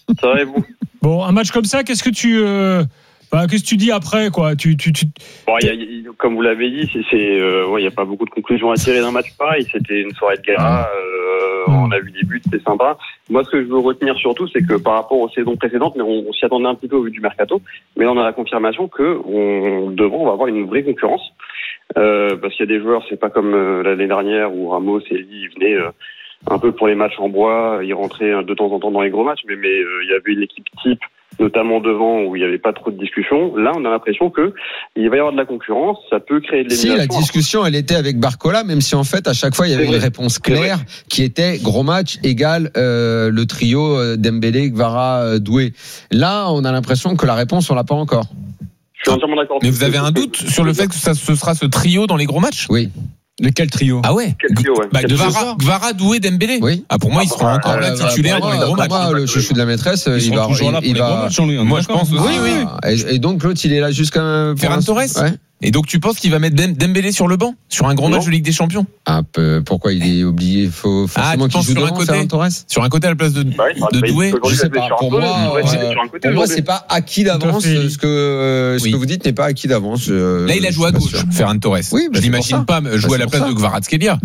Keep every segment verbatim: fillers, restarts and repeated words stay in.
Ça va et vous? Bon, un match comme ça, qu'est-ce que tu, euh, bah, qu'est-ce que tu dis après, quoi? Tu, tu, tu... Bon, y a, y a, comme vous l'avez dit, c'est, c'est, euh, ouais, y a pas beaucoup de conclusions à tirer d'un match pareil. C'était une soirée de gala. Euh, on a vu des buts, c'était sympa. Moi, ce que je veux retenir surtout, c'est que par rapport aux saisons précédentes, mais on, on s'y attendait un petit peu au vu du mercato, mais là, on a la confirmation que on, devant, on va avoir une vraie concurrence. Euh, parce qu'il y a des joueurs, c'est pas comme euh, l'année dernière où Ramos et Lee ils venaient euh, un peu pour les matchs en bois, ils rentraient de temps en temps dans les gros matchs, mais mais euh, il y avait une équipe type, notamment devant où il n'y avait pas trop de discussion. Là, on a l'impression que il va y avoir de la concurrence, ça peut créer de l'émulation. Si la discussion, elle était avec Barcola, même si en fait à chaque fois il y avait une réponse claire qui était gros match égale euh, le trio euh, Dembélé, Kvara, euh, Doué. Là, on a l'impression que la réponse on l'a pas encore. Je suis entièrement d'accord. Mais vous avez un doute sur le fait que ça, ce sera ce trio dans les gros matchs? Oui. Lequel trio? Ah ouais. Quel trio, ouais. Bah, Kvara, Kvara, Doué, Dembélé. Oui. Ah, pour moi, ils seront Ah, encore bah, là bah, titulaires bah, dans les bah, gros matchs. Moi, le chouchou de la maîtresse, Ils il va, toujours là pour il les gros va. matchs, Jean-Louis. Moi, je pense aussi. Oui, oui. Et, et donc l'autre, il est là jusqu'à. Ferran Torres. Ouais. Et donc, tu penses qu'il va mettre Dembélé sur le banc? Sur un gros Non. match de Ligue des Champions? Un peu. Pourquoi il est oublié? Il faut forcément Ah, tu qu'il penses joue sur un devant, côté? Ferran Torres. Sur un côté à la place de, Bah oui, de bah, Doué? aujourd'hui, Je sais il était pas. sur un Pour côté, moi, ouais, il était euh, sur un côté pour moi, aujourd'hui. c'est pas acquis d'avance. Tout à fait. Ce que ce Oui. que vous dites n'est pas acquis d'avance. euh, Là, il a je joué à suis pas gauche, sûr. Ferran Torres. Oui, bah, je c'est l'imagine pour ça. pas jouer Bah, à la c'est place pour de ça. Kvaratskhelia.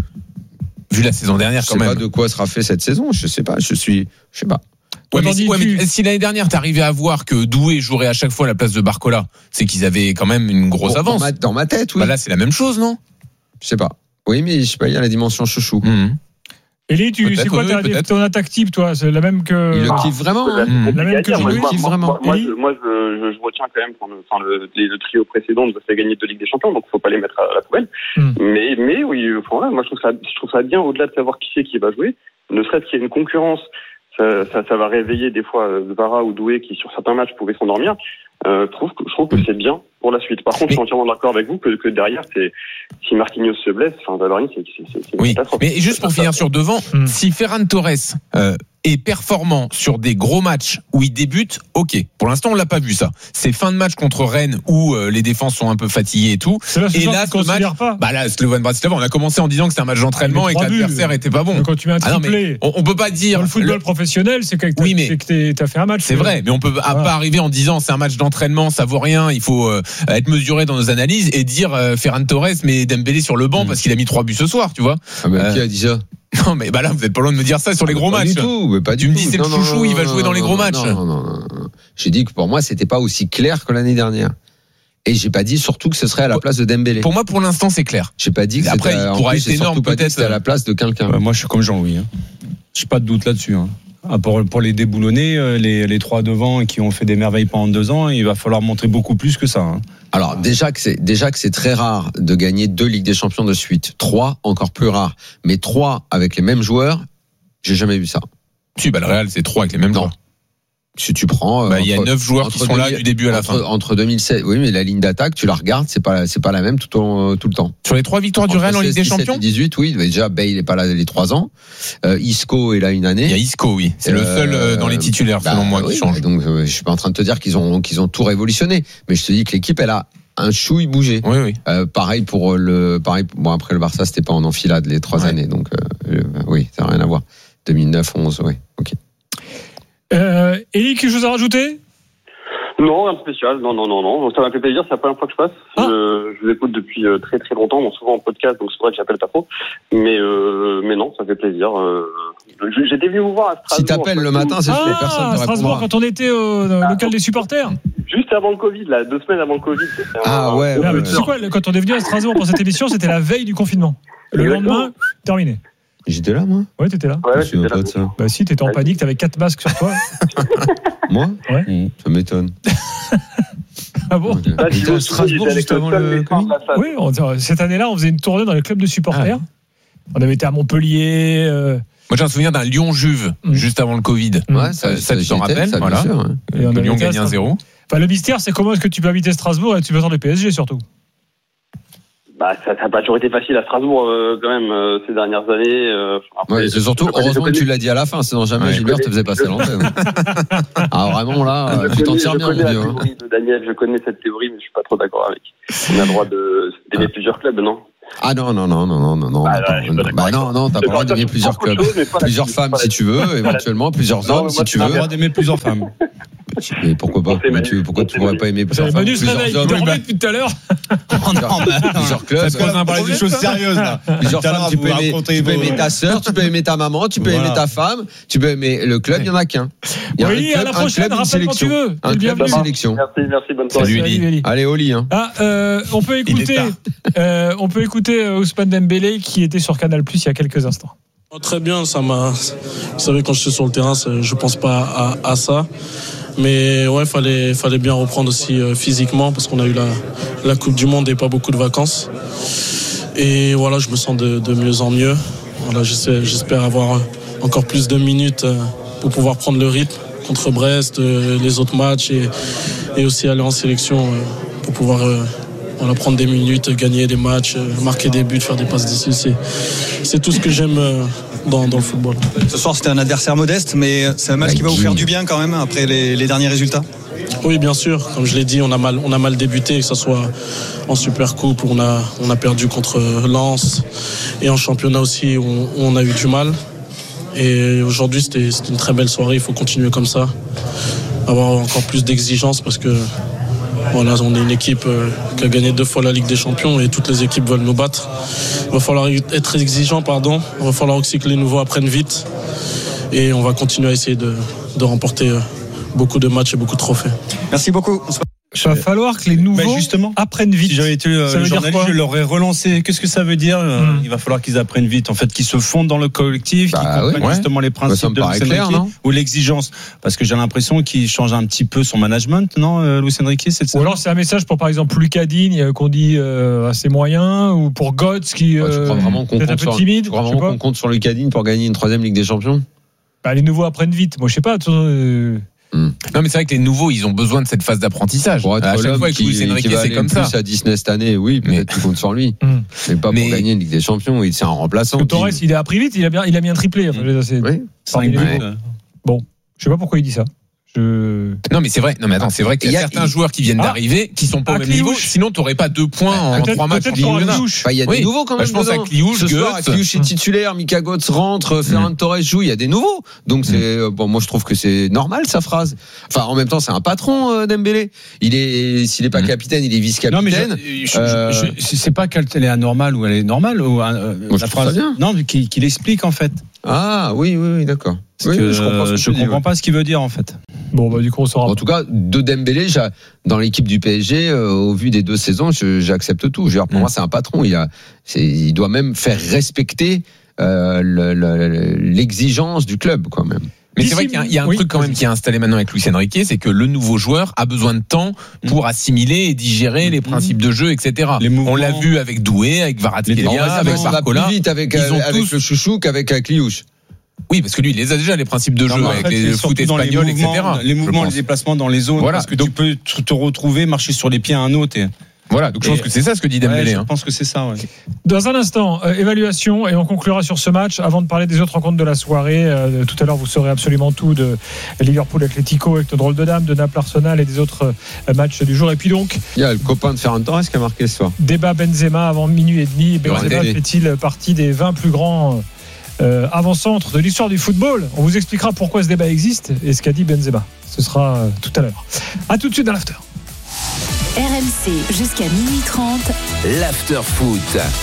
Vu la saison dernière, Je quand sais pas même. de quoi sera fait cette saison. Je sais pas. Je suis. Je sais pas. Ouais, mais, Attends, si, ouais, dis-tu- mais si l'année dernière t'arrivais à voir que Doué jouerait à chaque fois à la place de Barcola, c'est qu'ils avaient quand même une grosse Bon, avance. Dans ma, dans ma tête, oui. Bah là, c'est la même chose, non? Je sais pas. Oui, mais je sais pas. Il y a la dimension chouchou. Mmh. Elie, tu, Peut-être, c'est quoi oui, ta, peut-être. ton attaque type, toi? C'est la même que. Il le kiffe vraiment. Là, Hein. c'est compliqué La même à que dire. Jean-Louis Moi, kiffe moi, vraiment. moi, moi, Elie je, moi, je, je, je retiens quand même qu'on, enfin, le, les- le trio précédent nous a fait gagner deux Ligues des Champions, donc faut pas les mettre à la poubelle. Mm. Mais, mais oui, enfin, voilà, moi je trouve ça, je trouve ça bien au-delà de savoir qui c'est qui va jouer. Ne serait-ce qu'il y ait une concurrence, ça, ça, ça va réveiller des fois Kvara ou Doué qui sur certains matchs pouvaient s'endormir. Euh, je trouve que, je trouve que c'est bien pour la suite. Par contre, je suis entièrement d'accord avec vous que, que derrière, c'est si Marquinhos se blesse, enfin, Valorine, c'est, c'est, c'est, c'est une Oui, catastrophe. mais juste pour finir sur devant, Hmm. si Ferran Torres euh, est performant sur des gros matchs où il débute, ok. Pour l'instant, on l'a pas vu ça. C'est fin de match contre Rennes où euh, les défenses sont un peu fatiguées et tout. C'est là, ce Et soir, là, tu ce match, considères pas. bah là, Slovan Bratislava, on a commencé en disant que c'était un match d'entraînement Ah, mais et que trois buts. l'adversaire était pas bon. Mais quand tu mets un Ah non, mais triplé on, on peut pas dire dans le football le- professionnel, c'est que t'as, Oui, mais- c'est que t'es- t'as fait un match. C'est vrai, mais on peut à Voilà. pas arriver en disant c'est un match d'entraînement, ça vaut rien, il faut euh, être mesuré dans nos analyses et dire euh, Ferran Torres met Dembélé sur le banc Mm. parce qu'il a mis trois buts ce soir, tu vois. Ah, mais Euh, qui a dit ça? Non mais bah là vous êtes pas loin de me dire ça sur les gros pas matchs. Du tout, mais pas Tu du me tout. dis, c'est le Non, non, chouchou, non, il va non, jouer dans les non, gros non, matchs. Non, non, non, non. J'ai dit que pour moi, c'était pas aussi clair que l'année dernière. Et j'ai pas dit surtout que ce serait à la place de Dembélé. Pour moi pour l'instant c'est clair. J'ai pas dit que Après, c'était, il en pourra plus, être j'ai surtout énorme, pas dit que peut-être. c'était à la place de quelqu'un. Ouais, moi, je suis comme Jean-Louis. Hein. J'ai pas de doute là-dessus. Hein. Ah, pour, pour les déboulonner, euh, les, les trois devant qui ont fait des merveilles pendant deux ans, il va falloir montrer beaucoup plus que ça. Hein. Alors déjà que c'est déjà que c'est très rare de gagner deux Ligues des Champions de suite, trois encore plus rare, mais trois avec les mêmes joueurs, j'ai jamais vu ça. Si bah le Real c'est trois avec les mêmes Non. joueurs. Si tu prends, euh, Bah il y a entre- neuf joueurs qui entre sont là deux mille du début à la entre, fin. entre deux mille sept, oui, mais la ligne d'attaque, tu la regardes, c'est pas c'est pas la même tout au, tout le temps. Sur les trois victoires du Entre Real en Ligue seize, des dix-sept Champions, et dix-huit, oui, mais déjà Bale est pas là les trois ans. Euh, Isco est là une année. il y a Isco oui, c'est le Euh, seul euh, dans les titulaires Bah, selon moi oui, qui change. Donc euh, je suis pas en train de te dire qu'ils ont qu'ils ont tout révolutionné, mais je te dis que l'équipe elle a un chouille bougé. Oui oui. Euh, pareil pour le pareil bon après le Barça c'était pas en enfilade les trois Ouais. années donc euh, euh, oui ça n'a rien à voir. deux mille neuf, onze, oui. OK. Euh, Elie, quelque chose à rajouter? Non, rien de spécial. Non, non, non, non. Ça m'a fait plaisir. C'est la première fois que je passe. Ah. Je, je vous écoute depuis euh, très très longtemps, bon, souvent en podcast, donc c'est vrai que j'appelle pas trop. Mais euh, mais non, ça fait plaisir. Euh, je- j'étais venu vous voir à Strasbourg. Si t'appelles le matin, c'est sûr que personne Ah, te Strasbourg, répondra. quand on était au au local des supporters. Juste avant le Covid, là, deux semaines avant le Covid. C'était Ah, un- ouais, un- Ah, mais ouais. tu sais quoi, quand on est venu à Strasbourg pour cette émission, c'était la veille du confinement. Le Exactement. lendemain, terminé. J'étais là moi. Ouais, t'étais là. Ouais, Je ouais, me souviens c'était pas là. de ça. Bah si, t'étais en Ouais. panique, t'avais quatre masques sur toi. Moi Ouais. Ça m'étonne. Ah bon? Ok. Là, Il était je à me Strasbourg souviens, j'étais juste avec avant seul le médecin de la salle. Oui, on- cette année-là, on faisait une tournée dans les clubs de supporters. On avait été à Montpellier. euh, Moi j'ai un souvenir d'un Lyon-Juve Mm. juste avant le Covid. Ouais, Ça, ça, tu j'y t'en étais, rappelles, ça, bien voilà. sûr, hein. et on Le avait Lyon été à gagne un Strasbourg. zéro. Enfin, le mystère, c'est comment est-ce que tu peux habiter Strasbourg et tu peux attendre le P S G surtout. Bah, ça n'a pas toujours été facile à Strasbourg, euh, quand même, euh, ces dernières années. Euh, après, Ouais, c'est surtout, je connais- heureusement je que tu connais- l'as dit à la fin, sinon jamais Ouais, Gilbert je te faisait passer l'antenne. Ah, vraiment, là, Je euh, tu t'en connais- tires je bien, connais mon la vieux. hein. théorie de Daniel, je connais cette théorie, mais je suis pas trop d'accord avec. On a le droit de d'aimer plusieurs clubs, non? Ah non, non, non, non, non, non, non. Bah, attends, là, je suis pas bah non, non, t'as pas le droit d'aimer plusieurs clubs. Plusieurs femmes si tu veux, éventuellement, plusieurs hommes si tu Tu as veux. le droit d'aimer plusieurs femmes. Mais pourquoi pas? Pourquoi tu, pourquoi tu pourrais pas aimer plusieurs femmes? Manu se réveille, il dormait depuis tout à l'heure. Plusieurs clubs. Parce qu'on a parlé des choses sérieuses là. Plusieurs femmes, tu peux aimer, tu peux aimer ta sœur, tu peux aimer ta maman, tu peux Voilà. aimer ta femme, tu peux aimer le club, il y en a qu'un. Il y a Oui, un à la club, un prochaine, club, une rappelle quand tu sélection. veux. Un T'es le club, une bienvenu. sélection. Merci, merci, bonne soirée. Salut, Eli. Salut, Eli. Allez, au lit, hein. Ah, euh, on peut écouter, euh, on peut écouter euh, Ousmane Dembélé qui était sur Canal+ il y a quelques instants. Très bien, ça m'a. Vous savez, quand je suis sur le terrain, je pense pas à, à ça. Mais ouais, fallait, fallait bien reprendre aussi euh, physiquement parce qu'on a eu la, la Coupe du Monde et pas beaucoup de vacances. Et voilà, je me sens de, de mieux en mieux. Voilà, j'espère, j'espère avoir encore plus de minutes euh, pour pouvoir prendre le rythme contre Brest, euh, les autres matchs et, et aussi aller en sélection euh, pour pouvoir euh, voilà, prendre des minutes, gagner des matchs, euh, marquer des buts, faire des passes décisives. C'est, c'est tout ce que j'aime euh, dans, dans le football. Ce soir, c'était un adversaire modeste, mais c'est un match qui va vous faire du bien quand même après les, les derniers résultats. Oui, bien sûr. Comme je l'ai dit, on a mal, on a mal débuté, que ce soit en Supercoupe où on a, on a perdu contre Lens et en championnat aussi où on, où on a eu du mal. Et aujourd'hui, c'était, c'était une très belle soirée. Il faut continuer comme ça, avoir encore plus d'exigence parce que voilà, on est une équipe qui a gagné deux fois la Ligue des Champions et toutes les équipes veulent nous battre. Il va falloir être exigeant, pardon. Il va falloir aussi que les nouveaux apprennent vite et on va continuer à essayer de, de remporter beaucoup de matchs et beaucoup de trophées. Merci beaucoup. Il va falloir que les nouveaux Bah justement, apprennent vite. si j'avais été Ça le veut dire journaliste, quoi je l'aurais relancé. Qu'est-ce que ça veut dire Hum. Il va falloir qu'ils apprennent vite, en fait, qu'ils se fondent dans le collectif, Bah qu'ils oui, comprennent ouais. justement les Bah, ça principes me de paraît Luis clair, Enrique non ou l'exigence. Parce que j'ai l'impression qu'il change un petit peu son management, non, euh, Luis Enrique, c'est ça. Ou alors c'est un message pour par exemple Lucas Digne qu'on dit euh, assez moyen, ou pour Götze qui Ouais, tu euh, crois vraiment qu'on peut-être un compte peu sur, timide. tu crois je sais vraiment pas. qu'on compte sur Lucas Digne pour gagner une troisième Ligue des Champions? Bah, les nouveaux apprennent vite. Moi je sais pas. euh, Non, mais c'est vrai que les nouveaux, ils ont besoin de cette phase d'apprentissage. Pour être À chaque l'homme fois avec qui, Luis Enrique, qui va c'est aller comme le ça. plus à Disney cette année, oui, peut-être Mais- tu comptes sur lui. hum. Mais pas Mais- pour gagner une Ligue des Champions, il c'est un remplaçant. Parce que Torres, il a appris vite. Il a bien, il a mis un triplé. Enfin, je veux dire, c'est- Oui. parmi les Ouais. nouveaux. Je sais pas pourquoi il dit ça. Je... Non, mais c'est vrai. Non, mais attends, c'est vrai qu'il y a, Il y a- certains joueurs qui viennent Ah. d'arriver qui sont pas Ah, au même niveau. Cliouche. Sinon, t'aurais pas deux points en Peut-être- trois matchs en peut-être pour championnat. Cliouche. Enfin, il y a Oui. des nouveaux quand Bah, même. je pense à dedans. Cliouche, Ce soir, Götze. Cliouche est titulaire, Mika Götze rentre, Ferran Torres joue. Il y a des nouveaux. Donc c'est euh, bon. Moi, je trouve que c'est normal sa phrase. Enfin, en même temps, c'est un patron euh, Dembélé. Il est, s'il est pas Mhm. capitaine, il est Non, mais vice-capitaine. je, je- Euh, je- je- c'est pas qu'elle est anormale ou elle est normale ou euh, Moi, je la trouve ça bien. Non, mais qu'il qu'il explique en fait. Ah oui, oui, oui, d'accord. Parce Oui, que, je comprends. Ce que je tu dis, comprends ouais. pas ce qu'il veut dire en fait. Bon bah du coup on saura. En tout cas, de Dembélé, j'a- dans l'équipe du P S G, euh, au vu des deux saisons, je- j'accepte tout. Je veux dire, pour Mm. moi, c'est un patron. Il, a, c'est- il doit même faire respecter euh, le- le- l'exigence du club, quand même. Mais D'ici- c'est vrai qu'il y a, il y a un oui, truc quand même vas-y. qui est installé maintenant avec Luis Enrique, c'est que le nouveau joueur a besoin de temps pour assimiler et digérer les principes de jeu, et cetera. Les mouvements. On l'a vu avec Doué, avec Les Kvaratskhelia, déplacements. avec ça va Barcola. plus vite avec, Ils euh, ont avec tous- le chouchou qu'avec euh, Cliouche. Oui, parce que lui, il les a déjà les principes de Non, jeu mais en avec fait, les c'est le foot surtout dans les espagnol, et mouvements, cetera. Les je mouvements, les pense. déplacements dans les zones, Voilà. parce que Donc- tu peux te te retrouver, marcher sur les pieds à un autre. Et, Voilà, donc je Et- pense que c'est ça ce que dit ouais, Dembélé. je hein. pense que c'est ça. Ouais. Dans un instant, euh, évaluation et on conclura sur ce match avant de parler des autres rencontres de la soirée. Euh, tout à l'heure, vous saurez absolument tout de Liverpool Atlético avec le drôle de dame, de Naples Arsenal et des autres euh, matchs du jour. Et puis donc, Il y a le copain de Ferran Torres qui a marqué ce soir. débat Benzema avant minuit et demi. Benzema télé. fait-il partie des vingt plus grands euh, avant-centres de l'histoire du football? On vous expliquera pourquoi ce débat existe et ce qu'a dit Benzema. Ce sera euh, tout à l'heure. A tout de suite dans l'after. R M C jusqu'à minuit trente. L'after-foot.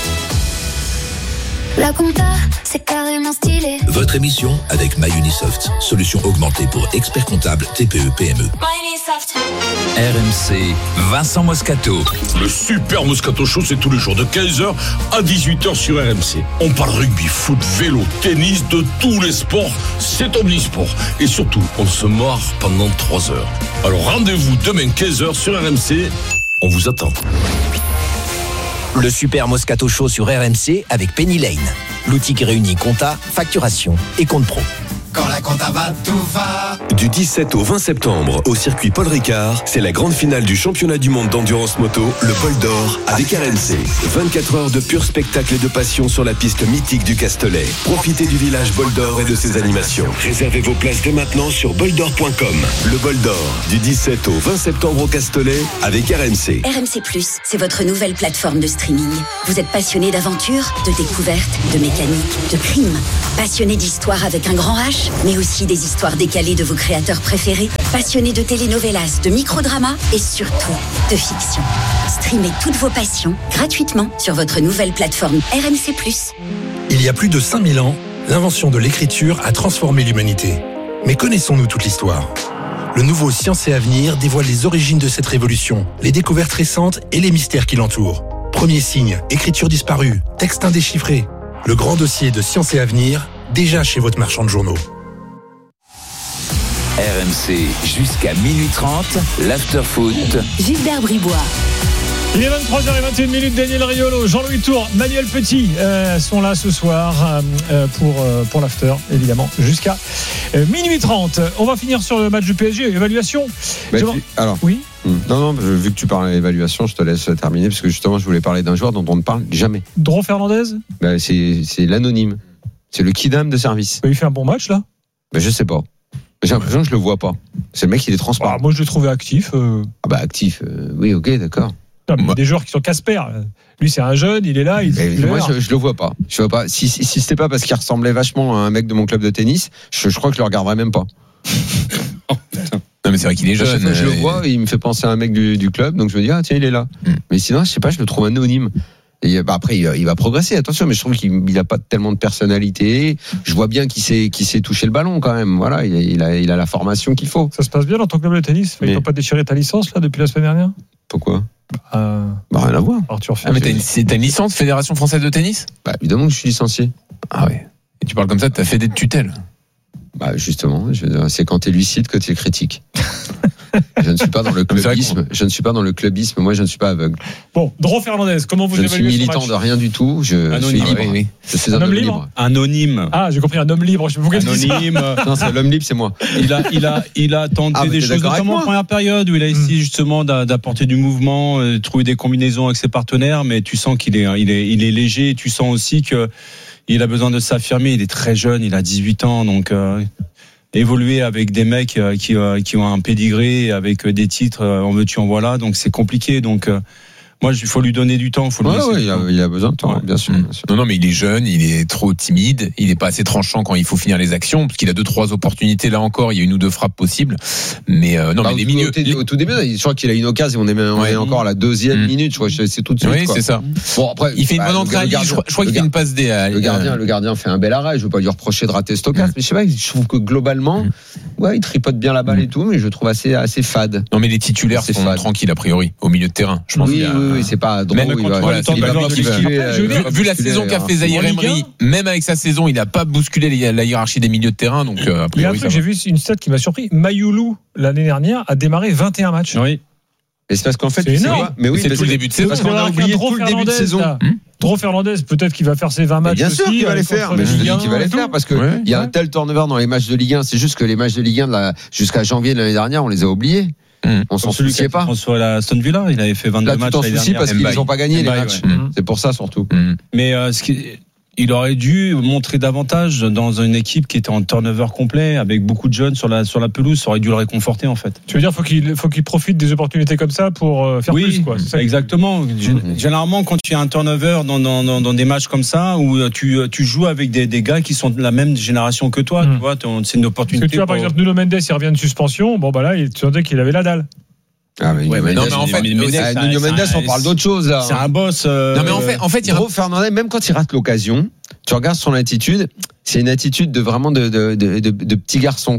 La compta, c'est carrément stylé. Votre émission avec MyUnisoft. Solution augmentée pour experts comptables T P E P M E. R M C, Vincent Moscato. Le Super Moscato Show, c'est tous les jours de quinze heures à dix-huit heures sur R M C. On parle rugby, foot, vélo, tennis, de tous les sports. C'est omnisport. Et surtout, on se marre pendant trois heures. Alors rendez-vous demain quinze heures sur R M C. On vous attend. Le Super Moscato Show sur R M C avec Penny Lane. L'outil qui réunit compta, facturation et compte pro. quand la compta va, tout va. Du dix-sept au vingt septembre, au circuit Paul Ricard, c'est la grande finale du championnat du monde d'endurance moto, le Bol d'Or, avec R M C. vingt-quatre heures de pur spectacle et de passion sur la piste mythique du Castellet. Profitez du village Bol d'Or et de ses animations. Réservez vos places dès maintenant sur bol d'or point com. Le Bol d'Or, du dix-sept au vingt septembre au Castellet, avec R M C. R M C plus, c'est votre nouvelle plateforme de streaming. Vous êtes passionné d'aventure, de découverte, de mécanique, de crime. Passionné d'histoire avec un grand H, mais aussi des histoires décalées de vos créateurs préférés. Passionné de telenovelas, de microdramas et surtout de fiction. Streamez toutes vos passions gratuitement sur votre nouvelle plateforme R M C plus. Il y a plus de cinq mille ans, l'invention de l'écriture a transformé l'humanité. Mais connaissons-nous toute l'histoire ? Le nouveau Science et Avenir dévoile les origines de cette révolution, les découvertes récentes et les mystères qui l'entourent. Premier signe, écriture disparue, texte indéchiffré. Le grand dossier de Science et Avenir, déjà chez votre marchand de journaux. R M C jusqu'à minuit trente, l'after-foot. Gilbert Bribois. Il est vingt-trois heures vingt et une minutes, Daniel Riolo, Jean-Louis Tour, Manuel Petit euh, sont là ce soir euh, pour, euh, pour l'after, évidemment, jusqu'à euh, minuit trente. On va finir sur le match du P S G, évaluation. Bah, tu, alors, oui. Non, non, vu que tu parles d'évaluation, je te laisse terminer, parce que justement, je voulais parler d'un joueur dont on ne parle jamais. Dron Fernandez bah, c'est, c'est l'anonyme. C'est le kidam de service. Bah, il fait un bon match, là bah, Je sais pas. J'ai l'impression que je le vois pas. C'est le mec, il est transparent. Ah, moi, je l'ai trouvé actif. Euh... Ah, bah, actif, euh, oui, ok, d'accord. Non, mais des joueurs qui sont Casper. Lui, c'est un jeune, il est là. Il mais moi, je, je le vois pas. Je vois pas. Si, si, si c'était pas parce qu'il ressemblait vachement à un mec de mon club de tennis, je, je crois que je le regarderais même pas. Oh, non, mais c'est vrai qu'il est jeune. Chaque fois que je le vois, il me fait penser à un mec du, du club, donc je me dis, ah, tiens, il est là. Mm. Mais sinon, je sais pas, je le trouve anonyme. Et bah après, il va, il va progresser, attention, mais je trouve qu'il il a pas tellement de personnalité. Je vois bien qu'il sait, qu'il sait toucher le ballon quand même. Voilà, il a, il a, il a la formation qu'il faut. Ça se passe bien dans ton club de tennis. Mais... Ils t'ont pas déchiré ta licence là depuis la semaine dernière ? Pourquoi ? Euh... Bah, rien à voir. Arthur ah, mais t'as une, t'as une licence Fédération Française de Tennis ? Bah, évidemment que je suis licencié. Ah ouais. Et tu parles comme ça, t'as fait des tutelles. Bah, justement, je veux dire, c'est quand t'es lucide que t'es critique. Je ne suis pas dans le clubisme. Je ne suis pas dans le clubisme. Moi, je ne suis pas aveugle. Bon, Dron Fernandez, comment vous je évaluez ce match ? Je suis militant de rien du tout. Je anonyme. suis libre. Oui, oui. Je suis un, un homme libre. libre. Anonyme. Ah, j'ai compris, un homme libre. Je sais pas anonyme. Non, c'est l'homme libre, c'est moi. Il a, il a, il a tenté ah, des choses, notamment en première période où il a essayé mmh. justement d'apporter du mouvement, de trouver des combinaisons avec ses partenaires, mais tu sens qu'il est, il est, il est léger. Tu sens aussi que il a besoin de s'affirmer. Il est très jeune. Il a dix-huit ans, donc. Euh, évoluer avec des mecs qui, qui ont un pédigré, avec des titres, en veux-tu, en voilà, donc c'est compliqué. Donc, moi, il faut lui donner du temps. Faut lui ouais, ouais, il, a, il a besoin de temps, ouais. bien, sûr, bien sûr. Non, non, mais il est jeune, il est trop timide, il est pas assez tranchant quand il faut finir les actions, parce qu'il a deux, trois opportunités là encore. Il y a une ou deux frappes possibles, mais euh, non, bah, mais les milieux. Au, au tout début, je crois qu'il a une occasion. On est, on ouais. est encore à la deuxième mmh. minute. Je crois que c'est tout de suite. Oui, quoi. c'est ça. Bon, après, il fait bah, une bonne entrée. Je crois, je crois qu'il fait une passe des. Le gardien, le gardien fait un bel arrêt. Je veux pas lui reprocher de rater cette occasion, mmh. mais je sais pas. Je trouve que globalement, mmh. ouais, il tripote bien la balle mmh. et tout, mais je trouve assez, assez fade. Non, mais les titulaires sont tranquilles a priori au milieu de terrain. Je pense. Oui, oui, c'est pas drôle. Vu la saison qu'a fait Zahir Emery, même avec sa saison, il n'a pas bousculé la hiérarchie des milieux de terrain. Donc, euh, a priori, j'ai vu une stat qui m'a surpris. Mayoulou, l'année dernière, a démarré vingt et un matchs. Oui. Et c'est parce qu'en fait, c'est énorme. Mais oui, c'est tout le début de saison. Parce qu'on a oublié tout le début de saison. Dron Fernandez, peut-être qu'il va faire ses vingt matchs. Bien sûr qu'il va les faire. Mais je dis qu'il va les faire parce que il y a un tel turnover dans les matchs de Ligue un. C'est juste que les matchs de Ligue un jusqu'à janvier de l'année dernière, on les a oubliés. Mmh. On s'en souciait pas. François la Aston Villa, il avait fait vingt-deux là, matchs. Là, tu t'en soucies parce qu'ils n'ont pas gagné Mbaye, les matchs. Ouais. Mmh. C'est pour ça surtout. Mmh. Mais euh, ce qui, il aurait dû montrer davantage dans une équipe qui était en turnover complet, avec beaucoup de jeunes sur la sur la pelouse. Ça aurait dû le réconforter en fait. Tu veux dire, faut qu'il faut qu'il profite des opportunités comme ça pour euh, faire oui, plus, quoi. C'est ça exactement. Mmh. Généralement, quand tu as un turnover dans, dans dans dans des matchs comme ça où tu tu joues avec des des gars qui sont de la même génération que toi, mmh. tu vois, c'est une opportunité. Parce que tu vois, par exemple, Nuno Mendes, il revient de suspension. Bon bah là, il tu sentais qu'il avait la dalle. Ah mais, ouais, mais non, mais en fait, Nuno Mendes, on parle d'autre chose là. C'est un boss. Euh, non mais en fait, en fait, il Dron Fernandez, même quand il rate l'occasion, tu regardes son attitude, c'est une attitude de vraiment de de de, de, de petit garçon quoi.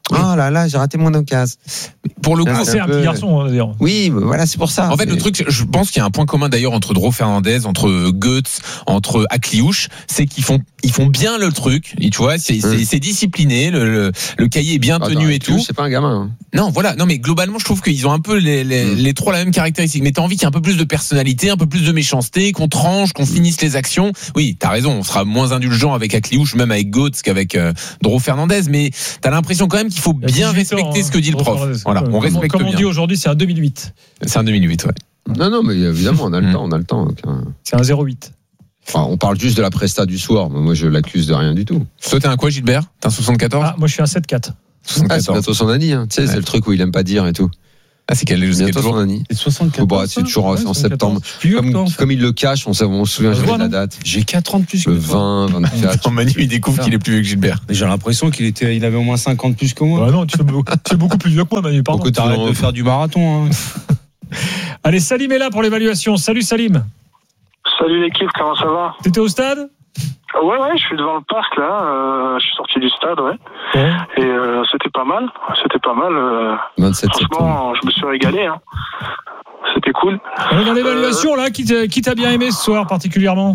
Oh là là, j'ai raté mon occasion. Pour le coup, c'est, c'est un, un peu... petit garçon, on va dire. Oui, voilà, c'est pour ça. En fait, mais... le truc, je pense qu'il y a un point commun d'ailleurs entre Dro Fernandez, entre Goetz, entre Akliouche, c'est qu'ils font, ils font bien le truc. Et tu vois, c'est, hum. c'est, c'est discipliné, le, le, le cahier est bien ah, tenu et tout. C'est pas un gamin. Hein. Non, voilà. Non, mais globalement, je trouve qu'ils ont un peu les, les, hum. les trois la même caractéristique. Mais t'as envie qu'il y ait un peu plus de personnalité, un peu plus de méchanceté, qu'on tranche, qu'on finisse les actions. Oui, t'as raison. On sera moins indulgent avec Akliouche, même avec Goetz qu'avec euh, Dro Fernandez. Mais t'as l'impression quand même qu'il faut bien respecter ans, ce que dit le prof. Voilà, on respecte comme bien. On dit aujourd'hui, c'est un deux mille huit. C'est un deux mille huit, ouais. Non, non, mais évidemment, on a le temps, on a le temps. Donc, hein. C'est un zéro huit. Enfin, on parle juste de la presta du soir. Moi, je l'accuse de rien du tout. Toi, t'es un quoi, Gilbert? T'es un soixante-quatorze? Ah, moi, je suis un sept quatre. Ah, c'est bientôt son Annie, hein. Tu sais, ouais. C'est le truc où il aime pas dire et tout. Ah, c'est qu'elle est bientôt son Annie. C'est soixante-quatorze. Oh, bah, c'est toujours ouais, en septembre. Comme, comme, comme il le cache, on, on se souvient jamais de la date. J'ai quatre ans de plus que le vingt, vingt-quatre. Manu, il découvre qu'il est plus vieux que Gilbert. J'ai l'impression qu'il était, il avait au moins cinquante plus que moi. Bah non, tu es beaucoup, beaucoup plus vieux que moi, Manu. Pardon. T'arrêtes de faire du marathon, hein. Allez, Salim est là pour l'évaluation. Salut, Salim. Salut l'équipe, comment ça va? T'étais au stade? Ouais, ouais, je suis devant le parc là. Euh, je suis sorti du stade, ouais. ouais. Et euh, c'était pas mal. C'était pas mal. Euh, vingt-sept franchement, je me suis régalé. Hein. C'était cool. Alors, dans l'évaluation, euh, là, qui t'a, qui t'a bien aimé ce soir particulièrement?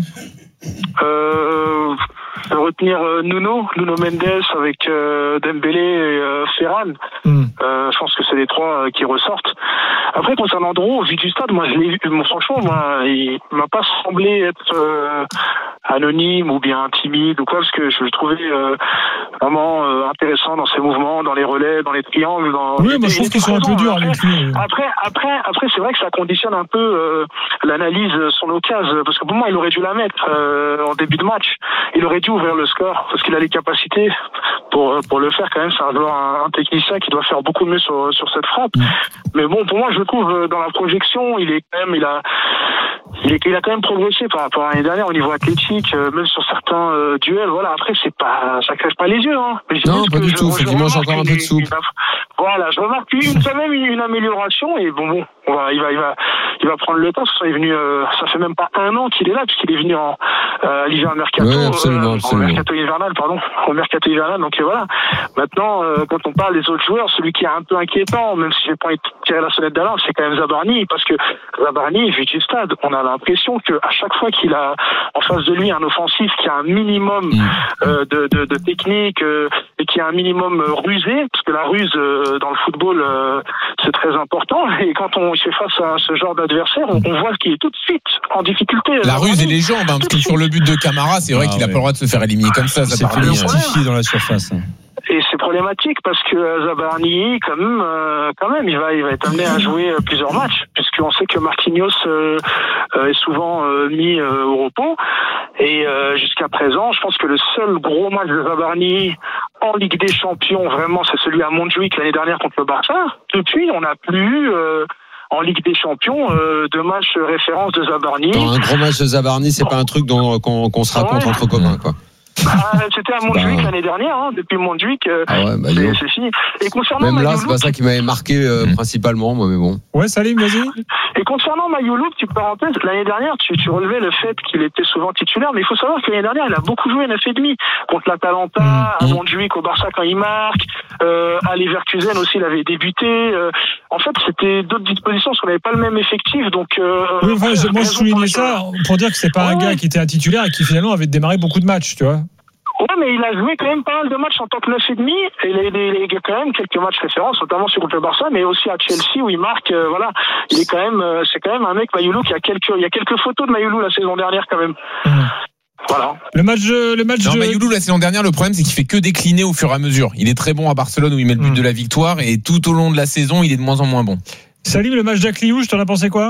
Euh, retenir euh, Nuno, Nuno Mendes avec euh, Dembélé et euh, Ferran. Mm. Euh, je pense que c'est les trois euh, qui ressortent. Après, concernant Dro, vu du stade, moi, je l'ai vu. Bon, franchement, moi, il m'a pas semblé être euh, anonyme ou bien timide ou quoi, parce que je le trouvais euh, vraiment euh, intéressant dans ses mouvements, dans les relais, dans les triangles. Dans... Oui, moi, je trouve qu'ils sont un peu durs avec lui. Après, après, après, c'est vrai que ça conditionne un peu euh, l'analyse, son occasion, parce que pour moi, il aurait dû la mettre euh, en début de match. Il aurait dû ouvrir le score parce qu'il a les capacités pour pour le faire quand même. C'est un joueur, un, un technicien qui doit faire beaucoup mieux sur sur cette frappe. Mais bon, pour moi, je le trouve dans la projection, il est quand même, il a il, est, il a quand même progressé par rapport à l'année dernière au niveau athlétique, euh, même sur certains euh, duels. Voilà, après c'est pas, ça crève pas les yeux. Hein. Mais non, pas du tout. Faut qu'il mange encore un peu de soupe. Voilà, je remarque une, quand même une, une amélioration et bon bon, on va, il va, il va, il va prendre le temps. Ça est venu, euh, ça fait même pas un an qu'il est là puisqu'il est venu en euh, l'hiver mercato, oui, absolument, euh, absolument. en mercato hivernal, pardon, au mercato hivernal. Donc voilà. Maintenant, euh, quand on parle des autres joueurs, celui qui est un peu inquiétant, même si j'ai pas envie de tirer la sonnette d'alarme, c'est quand même Zabarni, parce que Zabarni, vu du stade, on a l'impression que à chaque fois qu'il a en face de lui un offensif qui a un minimum euh, de, de, de technique euh, et qui a un minimum euh, rusé, parce que la ruse euh, dans le football euh, c'est très important. Et quand on fait face à ce genre d'adversaire, on, on voit qu'il est tout de suite en difficulté. La Zabarni. Ruse et les jambes, hein, parce que sur le but de Camara, c'est vrai ah, qu'il n'a ouais. pas le droit de se faire éliminer comme ça. C'est plus justifié dans la surface. Et c'est problématique parce que Zabarni, quand même, euh, quand même, il va, il va être amené à jouer euh, plusieurs matchs, puisqu'on sait que Marquinhos euh, euh, est souvent euh, mis euh, au repos. Et euh, jusqu'à présent, je pense que le seul gros match de Zabarni en Ligue des Champions, vraiment, c'est celui à Montjuic l'année dernière contre le Barça. Depuis, on n'a plus euh, en Ligue des Champions euh, de match référence de Zabarni. Non, un gros match de Zabarni, c'est pas un truc dont, qu'on, qu'on se raconte ouais. entre copains, quoi. Bah, c'était à Montjuic bah, l'année dernière, hein. Depuis Montjuic, euh, ah ouais, bah, c'est, c'est fini. Et concernant même là, Mayoulou, c'est pas ça qui m'avait marqué euh, mmh. principalement, moi, mais bon. Ouais, Salim, vas-y. Et concernant Mayoulou, petite parenthèse, l'année dernière, tu, tu relevais le fait qu'il était souvent titulaire, mais il faut savoir que l'année dernière, il a beaucoup joué neuf et demi contre l'Atalanta, mmh. à Montjuic, au Barça quand il marque, euh, à Leverkusen aussi, il avait débuté. Euh, en fait, c'était d'autres dispositions parce qu'on n'avait pas le même effectif, donc. Euh, oui, enfin, je, moi, je soulignais ça pour dire que c'est pas ouais, un gars qui était un titulaire et qui finalement avait démarré beaucoup de matchs, tu vois. Ouais, mais il a joué quand même pas mal de matchs en tant que neuf et demi, et il a, il a quand même quelques matchs références, notamment sur le Barça, mais aussi à Chelsea où il marque, euh, voilà. Il est quand même, euh, c'est quand même un mec, Mayoulou, qui a quelques, il y a quelques photos de Mayoulou la saison dernière quand même. Mmh. Voilà. Le match, le match. Non, de... Mayoulou la saison dernière, le problème c'est qu'il fait que décliner au fur et à mesure. Il est très bon à Barcelone où il met le but mmh. de la victoire, et tout au long de la saison, il est de moins en moins bon. Salim, le match d'Akliouche, t'en as pensé quoi?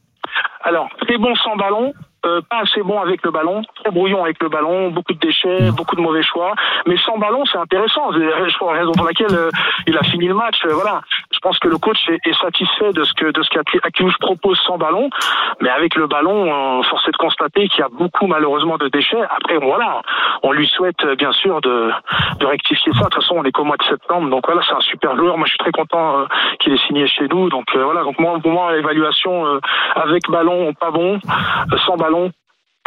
Alors, très bon sans ballon. Euh, pas assez bon avec le ballon, trop brouillon avec le ballon, beaucoup de déchets, beaucoup de mauvais choix, mais sans ballon c'est intéressant, c'est la raison pour laquelle euh, il a fini le match, euh, voilà. Je pense que le coach est, est satisfait de ce que de ce qu'Akliouche propose sans ballon, mais avec le ballon, euh, force est de constater qu'il y a beaucoup malheureusement de déchets. Après voilà, on lui souhaite bien sûr de, de rectifier ça. De toute façon on est qu'au mois de septembre, donc voilà, c'est un super joueur. Moi je suis très content euh, qu'il ait signé chez nous, donc euh, voilà. Donc moi pour moi l'évaluation euh, avec ballon pas bon, euh, sans ballon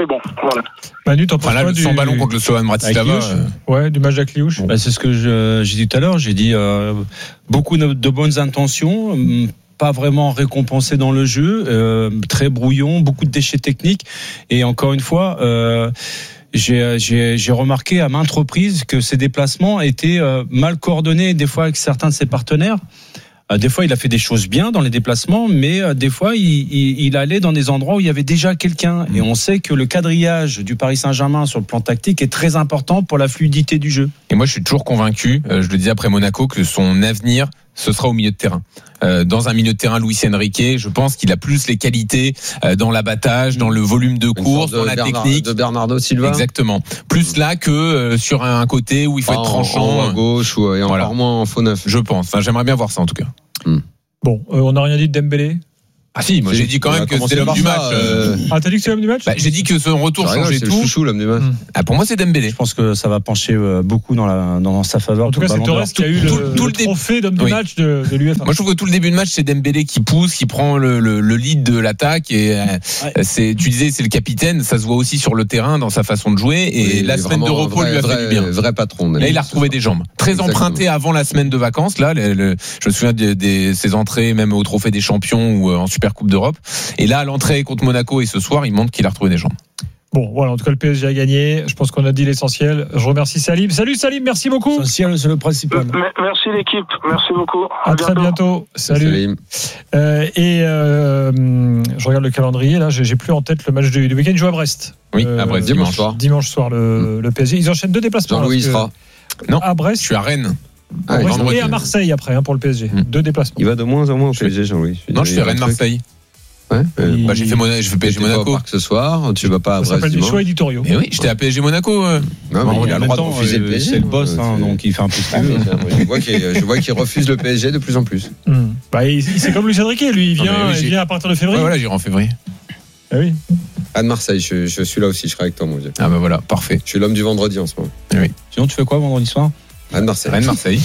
très bon. Voilà. Manu, t'en penses enfin, là, quoi le du... sans ballon contre le Slovan Bratislava. Euh... Ouais, du match d'Akliouche. Bah, c'est ce que je, j'ai dit tout à l'heure. J'ai dit euh, beaucoup de, de bonnes intentions. Pas vraiment récompensé dans le jeu, euh, très brouillon, beaucoup de déchets techniques. Et encore une fois, euh, j'ai, j'ai, j'ai remarqué à maintes reprises que ses déplacements étaient euh, mal coordonnés, des fois avec certains de ses partenaires. Euh, des fois, il a fait des choses bien dans les déplacements, mais euh, des fois, il, il, il allait dans des endroits où il y avait déjà quelqu'un. Et on sait que le quadrillage du Paris Saint-Germain sur le plan tactique est très important pour la fluidité du jeu. Et moi, je suis toujours convaincu, euh, je le disais après Monaco, que son avenir, ce sera au milieu de terrain. Euh, dans un milieu de terrain, Luis Enrique, je pense qu'il a plus les qualités euh, dans l'abattage, dans le volume de course, dans la Bernard, technique. De Bernardo Silva. Exactement. Plus là que euh, sur un côté où il faut ah, être tranchant. En, en à gauche ou, et voilà. Encore moins en faux neuf. Je pense. Enfin, j'aimerais bien voir ça en tout cas. Hmm. Bon, euh, on n'a rien dit de Dembélé. Ah si, moi j'ai dit quand même que c'était l'homme du match. Euh... Ah, t'as dit que c'est l'homme du match? Bah, j'ai dit que son retour changeait tout. C'est le chouchou, l'homme du match. Mmh. Ah, pour moi, c'est Dembélé. Je pense que ça va pencher beaucoup dans, la, dans sa faveur. En tout cas, c'est Torres qui a eu le, tout, tout le, le trophée d'homme oui. du match de, de l'UEFA. Moi, je trouve que tout le début de match, c'est Dembélé qui pousse, qui prend le, le, le lead de l'attaque. Et ouais. c'est, tu disais, c'est le capitaine. Ça se voit aussi sur le terrain dans sa façon de jouer. Et oui, la semaine de repos vrai, lui a fait vrai, du bien. Vrai patron. Là, il a retrouvé des jambes. Très Exactement. Emprunté avant la semaine de vacances. Là, le, le, je me souviens de, de ses entrées, même au Trophée des Champions ou en Super Coupe d'Europe. Et là, à l'entrée contre Monaco et ce soir, il montre qu'il a retrouvé des jambes. Bon, voilà, en tout cas, le P S G a gagné. Je pense qu'on a dit l'essentiel. Je remercie Salim. Salut Salim, merci beaucoup. L'essentiel, c'est le principal. Merci l'équipe, merci beaucoup. À, à très bientôt. Salut. Salut. Euh, et euh, je regarde le calendrier. Là, j'ai, j'ai plus en tête le match du, du week-end. Ils jouent à Brest. Oui, à Brest, euh, dimanche soir. Dimanche soir, le, mmh. le P S G. Ils enchaînent deux déplacements. Jean-Louis sera. Non, à Brest. Je suis à Rennes. À Brest et à Marseille après hein, pour le P S G. Mmh. Deux déplacements. Il va de moins en moins au P S G, Jean-Louis. Non, je fais Rennes-Marseille. Ouais, euh, bah, j'ai fait Mona, je fais P S G Monaco. Ce soir, tu vas pas à Brest. Ça s'appelle des choix éditoriaux. Mais oui, j'étais à P S G Monaco. Euh. Non, mais bon, il a le droit de refuser le P S G. C'est le boss, hein, donc il fait un peu ce qu'il veut. Je vois qu'il, je vois qu'il refuse le P S G de plus en plus. Mmh. Bah, il, c'est comme Luis Enrique, lui, il vient, non, oui, il vient à partir de février. Ouais, voilà, j'irai en février. Ah oui. Anne Marseille, je, je suis là aussi, je serai avec toi, mon vieux. Ah bah voilà, parfait. Je suis l'homme du vendredi en ce moment. Oui. Sinon, tu fais quoi vendredi soir? Anne Marseille. Anne Marseille.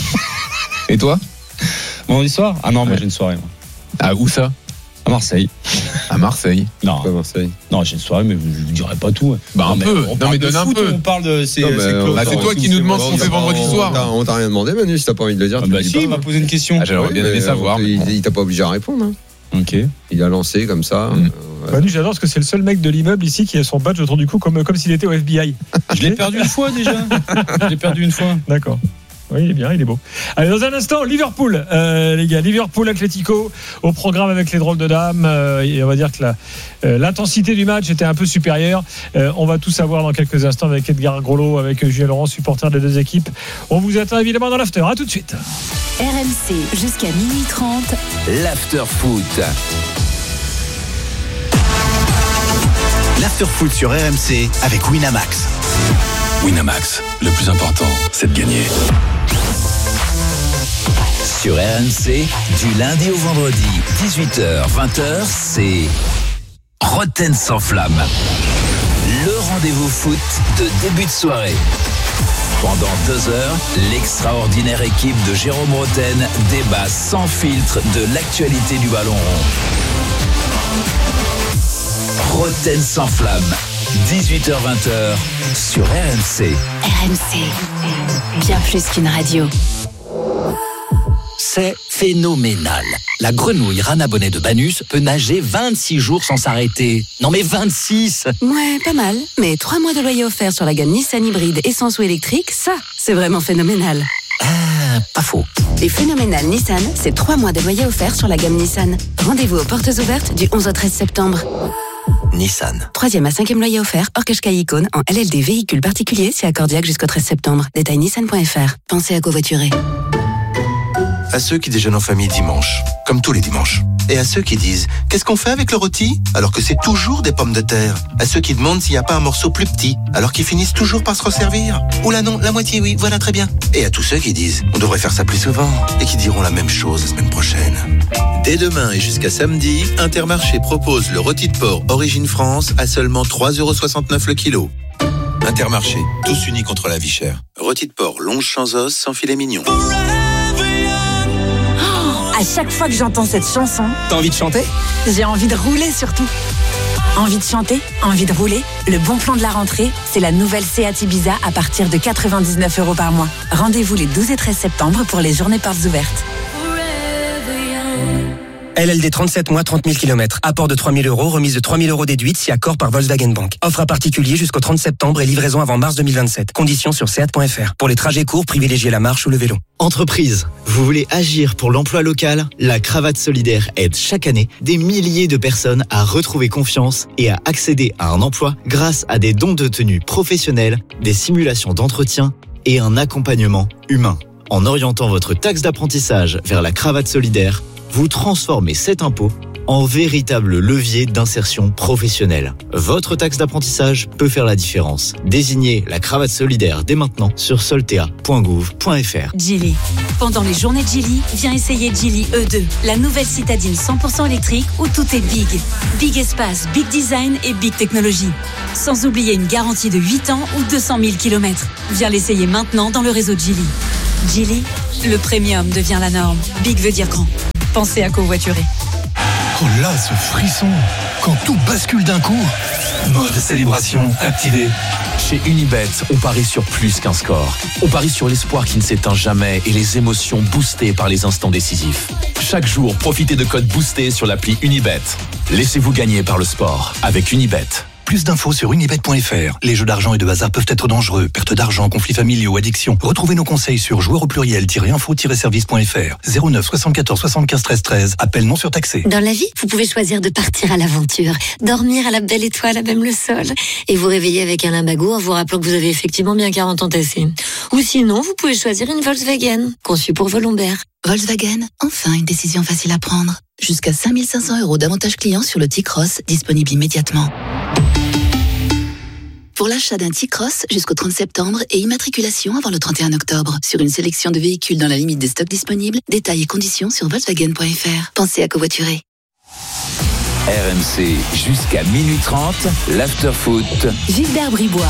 Et toi? Vendredi soir? Ah non, moi j'ai une soirée. Moi. Ah, où ça? À Marseille. À Marseille. Non. À Marseille. Non, j'ai une soirée, mais je ne dirai pas tout. Bah, un non, peu. Non, mais donne un peu. On parle de. C'est, non, c'est, on, bah, c'est toi qui nous demandes ce qu'on fait vendredi soir. On t'a, on t'a rien demandé, Manu, si t'as pas envie de le dire. Ah bah, si, il m'a posé une question. Ah, j'aurais bien aimé savoir. Il, il t'a pas obligé à répondre. Hein. Ok. Il a lancé comme ça. Mmh. Ouais. Manu, j'adore parce que c'est le seul mec de l'immeuble ici qui a son badge autour du cou comme, comme s'il était au F B I. Je l'ai perdu une fois déjà. Je l'ai perdu une fois. D'accord. Oui, il est bien, il est beau. Allez, dans un instant, Liverpool, euh, les gars, Liverpool, Atlético, au programme avec les drôles de dames. Euh, et on va dire que la, euh, l'intensité du match était un peu supérieure. Euh, on va tout savoir dans quelques instants avec Edgar Grolot, avec Julien Laurent, supporter des deux équipes. On vous attend évidemment dans l'after. À tout de suite. R M C jusqu'à minuit trente. L'after foot. L'after foot sur R M C avec Winamax. Winamax, le plus important, c'est de gagner. Sur R M C, du lundi au vendredi, dix-huit heures vingt heures, c'est Roten sans flamme. Le rendez-vous foot de début de soirée. Pendant deux heures, l'extraordinaire équipe de Jérôme Roten débat sans filtre de l'actualité du ballon rond. Roten sans flamme, dix-huit heures vingt heures sur R M C. R M C, bien plus qu'une radio. C'est phénoménal. La grenouille Rana Bonnet de Banus peut nager vingt-six jours sans s'arrêter. Non mais vingt-six! Ouais, pas mal. Mais trois mois de loyer offert sur la gamme Nissan hybride essence ou électrique, ça, c'est vraiment phénoménal. Ah, pas faux. Et phénoménal Nissan, c'est trois mois de loyer offert sur la gamme Nissan. Rendez-vous aux portes ouvertes du onze au treize septembre. Nissan. Troisième à cinquième loyer offert, hors Qashqai Icône, en L L D véhicule particulier, c'est accordiaque jusqu'au treize septembre. Détail nissan point f r. Pensez à covoiturer. À ceux qui déjeunent en famille dimanche, comme tous les dimanches. Et à ceux qui disent « Qu'est-ce qu'on fait avec le rôti ?» alors que c'est toujours des pommes de terre. À ceux qui demandent s'il n'y a pas un morceau plus petit, alors qu'ils finissent toujours par se resservir. Oula non, la moitié oui, voilà très bien. Et à tous ceux qui disent « On devrait faire ça plus souvent » et qui diront la même chose la semaine prochaine. Dès demain et jusqu'à samedi, Intermarché propose le rôti de porc Origine France à seulement trois euros soixante-neuf le kilo. Intermarché, tous unis contre la vie chère. Rôti de porc longe sans os, sans filet mignon. À chaque fois que j'entends cette chanson, t'as envie de chanter ? J'ai envie de rouler surtout. Envie de chanter? Envie de rouler? Le bon plan de la rentrée, c'est la nouvelle Seat Ibiza à partir de quatre-vingt-dix-neuf euros par mois. Rendez-vous les douze et treize septembre pour les journées portes ouvertes. L L D trente-sept mois, trente mille kilomètres. Apport de trois mille euros, remise de trois mille euros déduite si accord par Volkswagen Bank. Offre à particulier jusqu'au trente septembre et livraison avant mars deux mille vingt-sept. Conditions sur seat point f r. Pour les trajets courts, privilégiez la marche ou le vélo. Entreprise, vous voulez agir pour l'emploi local? La Cravate Solidaire aide chaque année des milliers de personnes à retrouver confiance et à accéder à un emploi grâce à des dons de tenue professionnels, des simulations d'entretien et un accompagnement humain. En orientant votre taxe d'apprentissage vers la Cravate Solidaire, vous transformez cet impôt en véritable levier d'insertion professionnelle. Votre taxe d'apprentissage peut faire la différence. Désignez la Cravate Solidaire dès maintenant sur soltea point gouv point f r. Geely. Pendant les journées de Geely, viens essayer Geely E deux, la nouvelle citadine cent pour cent électrique où tout est big. Big espace, big design et big technologie. Sans oublier une garantie de huit ans ou deux cent mille kilomètres. Viens l'essayer maintenant dans le réseau Geely. Geely, le premium devient la norme. Big veut dire grand. Pensez à covoiturer. Oh là, ce frisson! Quand tout bascule d'un coup. Mode célébration activé. Chez Unibet, on parie sur plus qu'un score. On parie sur l'espoir qui ne s'éteint jamais et les émotions boostées par les instants décisifs. Chaque jour, profitez de codes boostés sur l'appli Unibet. Laissez-vous gagner par le sport avec Unibet. Plus d'infos sur unibet point f r. Les jeux d'argent et de hasard peuvent être dangereux. Perte d'argent, conflits familiaux, addiction. Retrouvez nos conseils sur joueurs au pluriel-info-service point f r. zéro neuf soixante-quatorze soixante-quinze treize treize. Appel non surtaxé. Dans la vie, vous pouvez choisir de partir à l'aventure, dormir à la belle étoile, à même le sol, et vous réveiller avec un limbago en vous rappelant que vous avez effectivement bien quarante ans tassés. Ou sinon, vous pouvez choisir une Volkswagen, conçue pour vos lombaires. Volkswagen, enfin une décision facile à prendre. Jusqu'à cinq mille cinq cents euros d'avantages clients sur le T-Cross, disponible immédiatement. Pour l'achat d'un T-Cross jusqu'au trente septembre et immatriculation avant le trente et un octobre. Sur une sélection de véhicules dans la limite des stocks disponibles, détails et conditions sur volkswagen point f r. Pensez à covoiturer. R M C jusqu'à minuit trente, l'after-foot. Gilbert Bribois.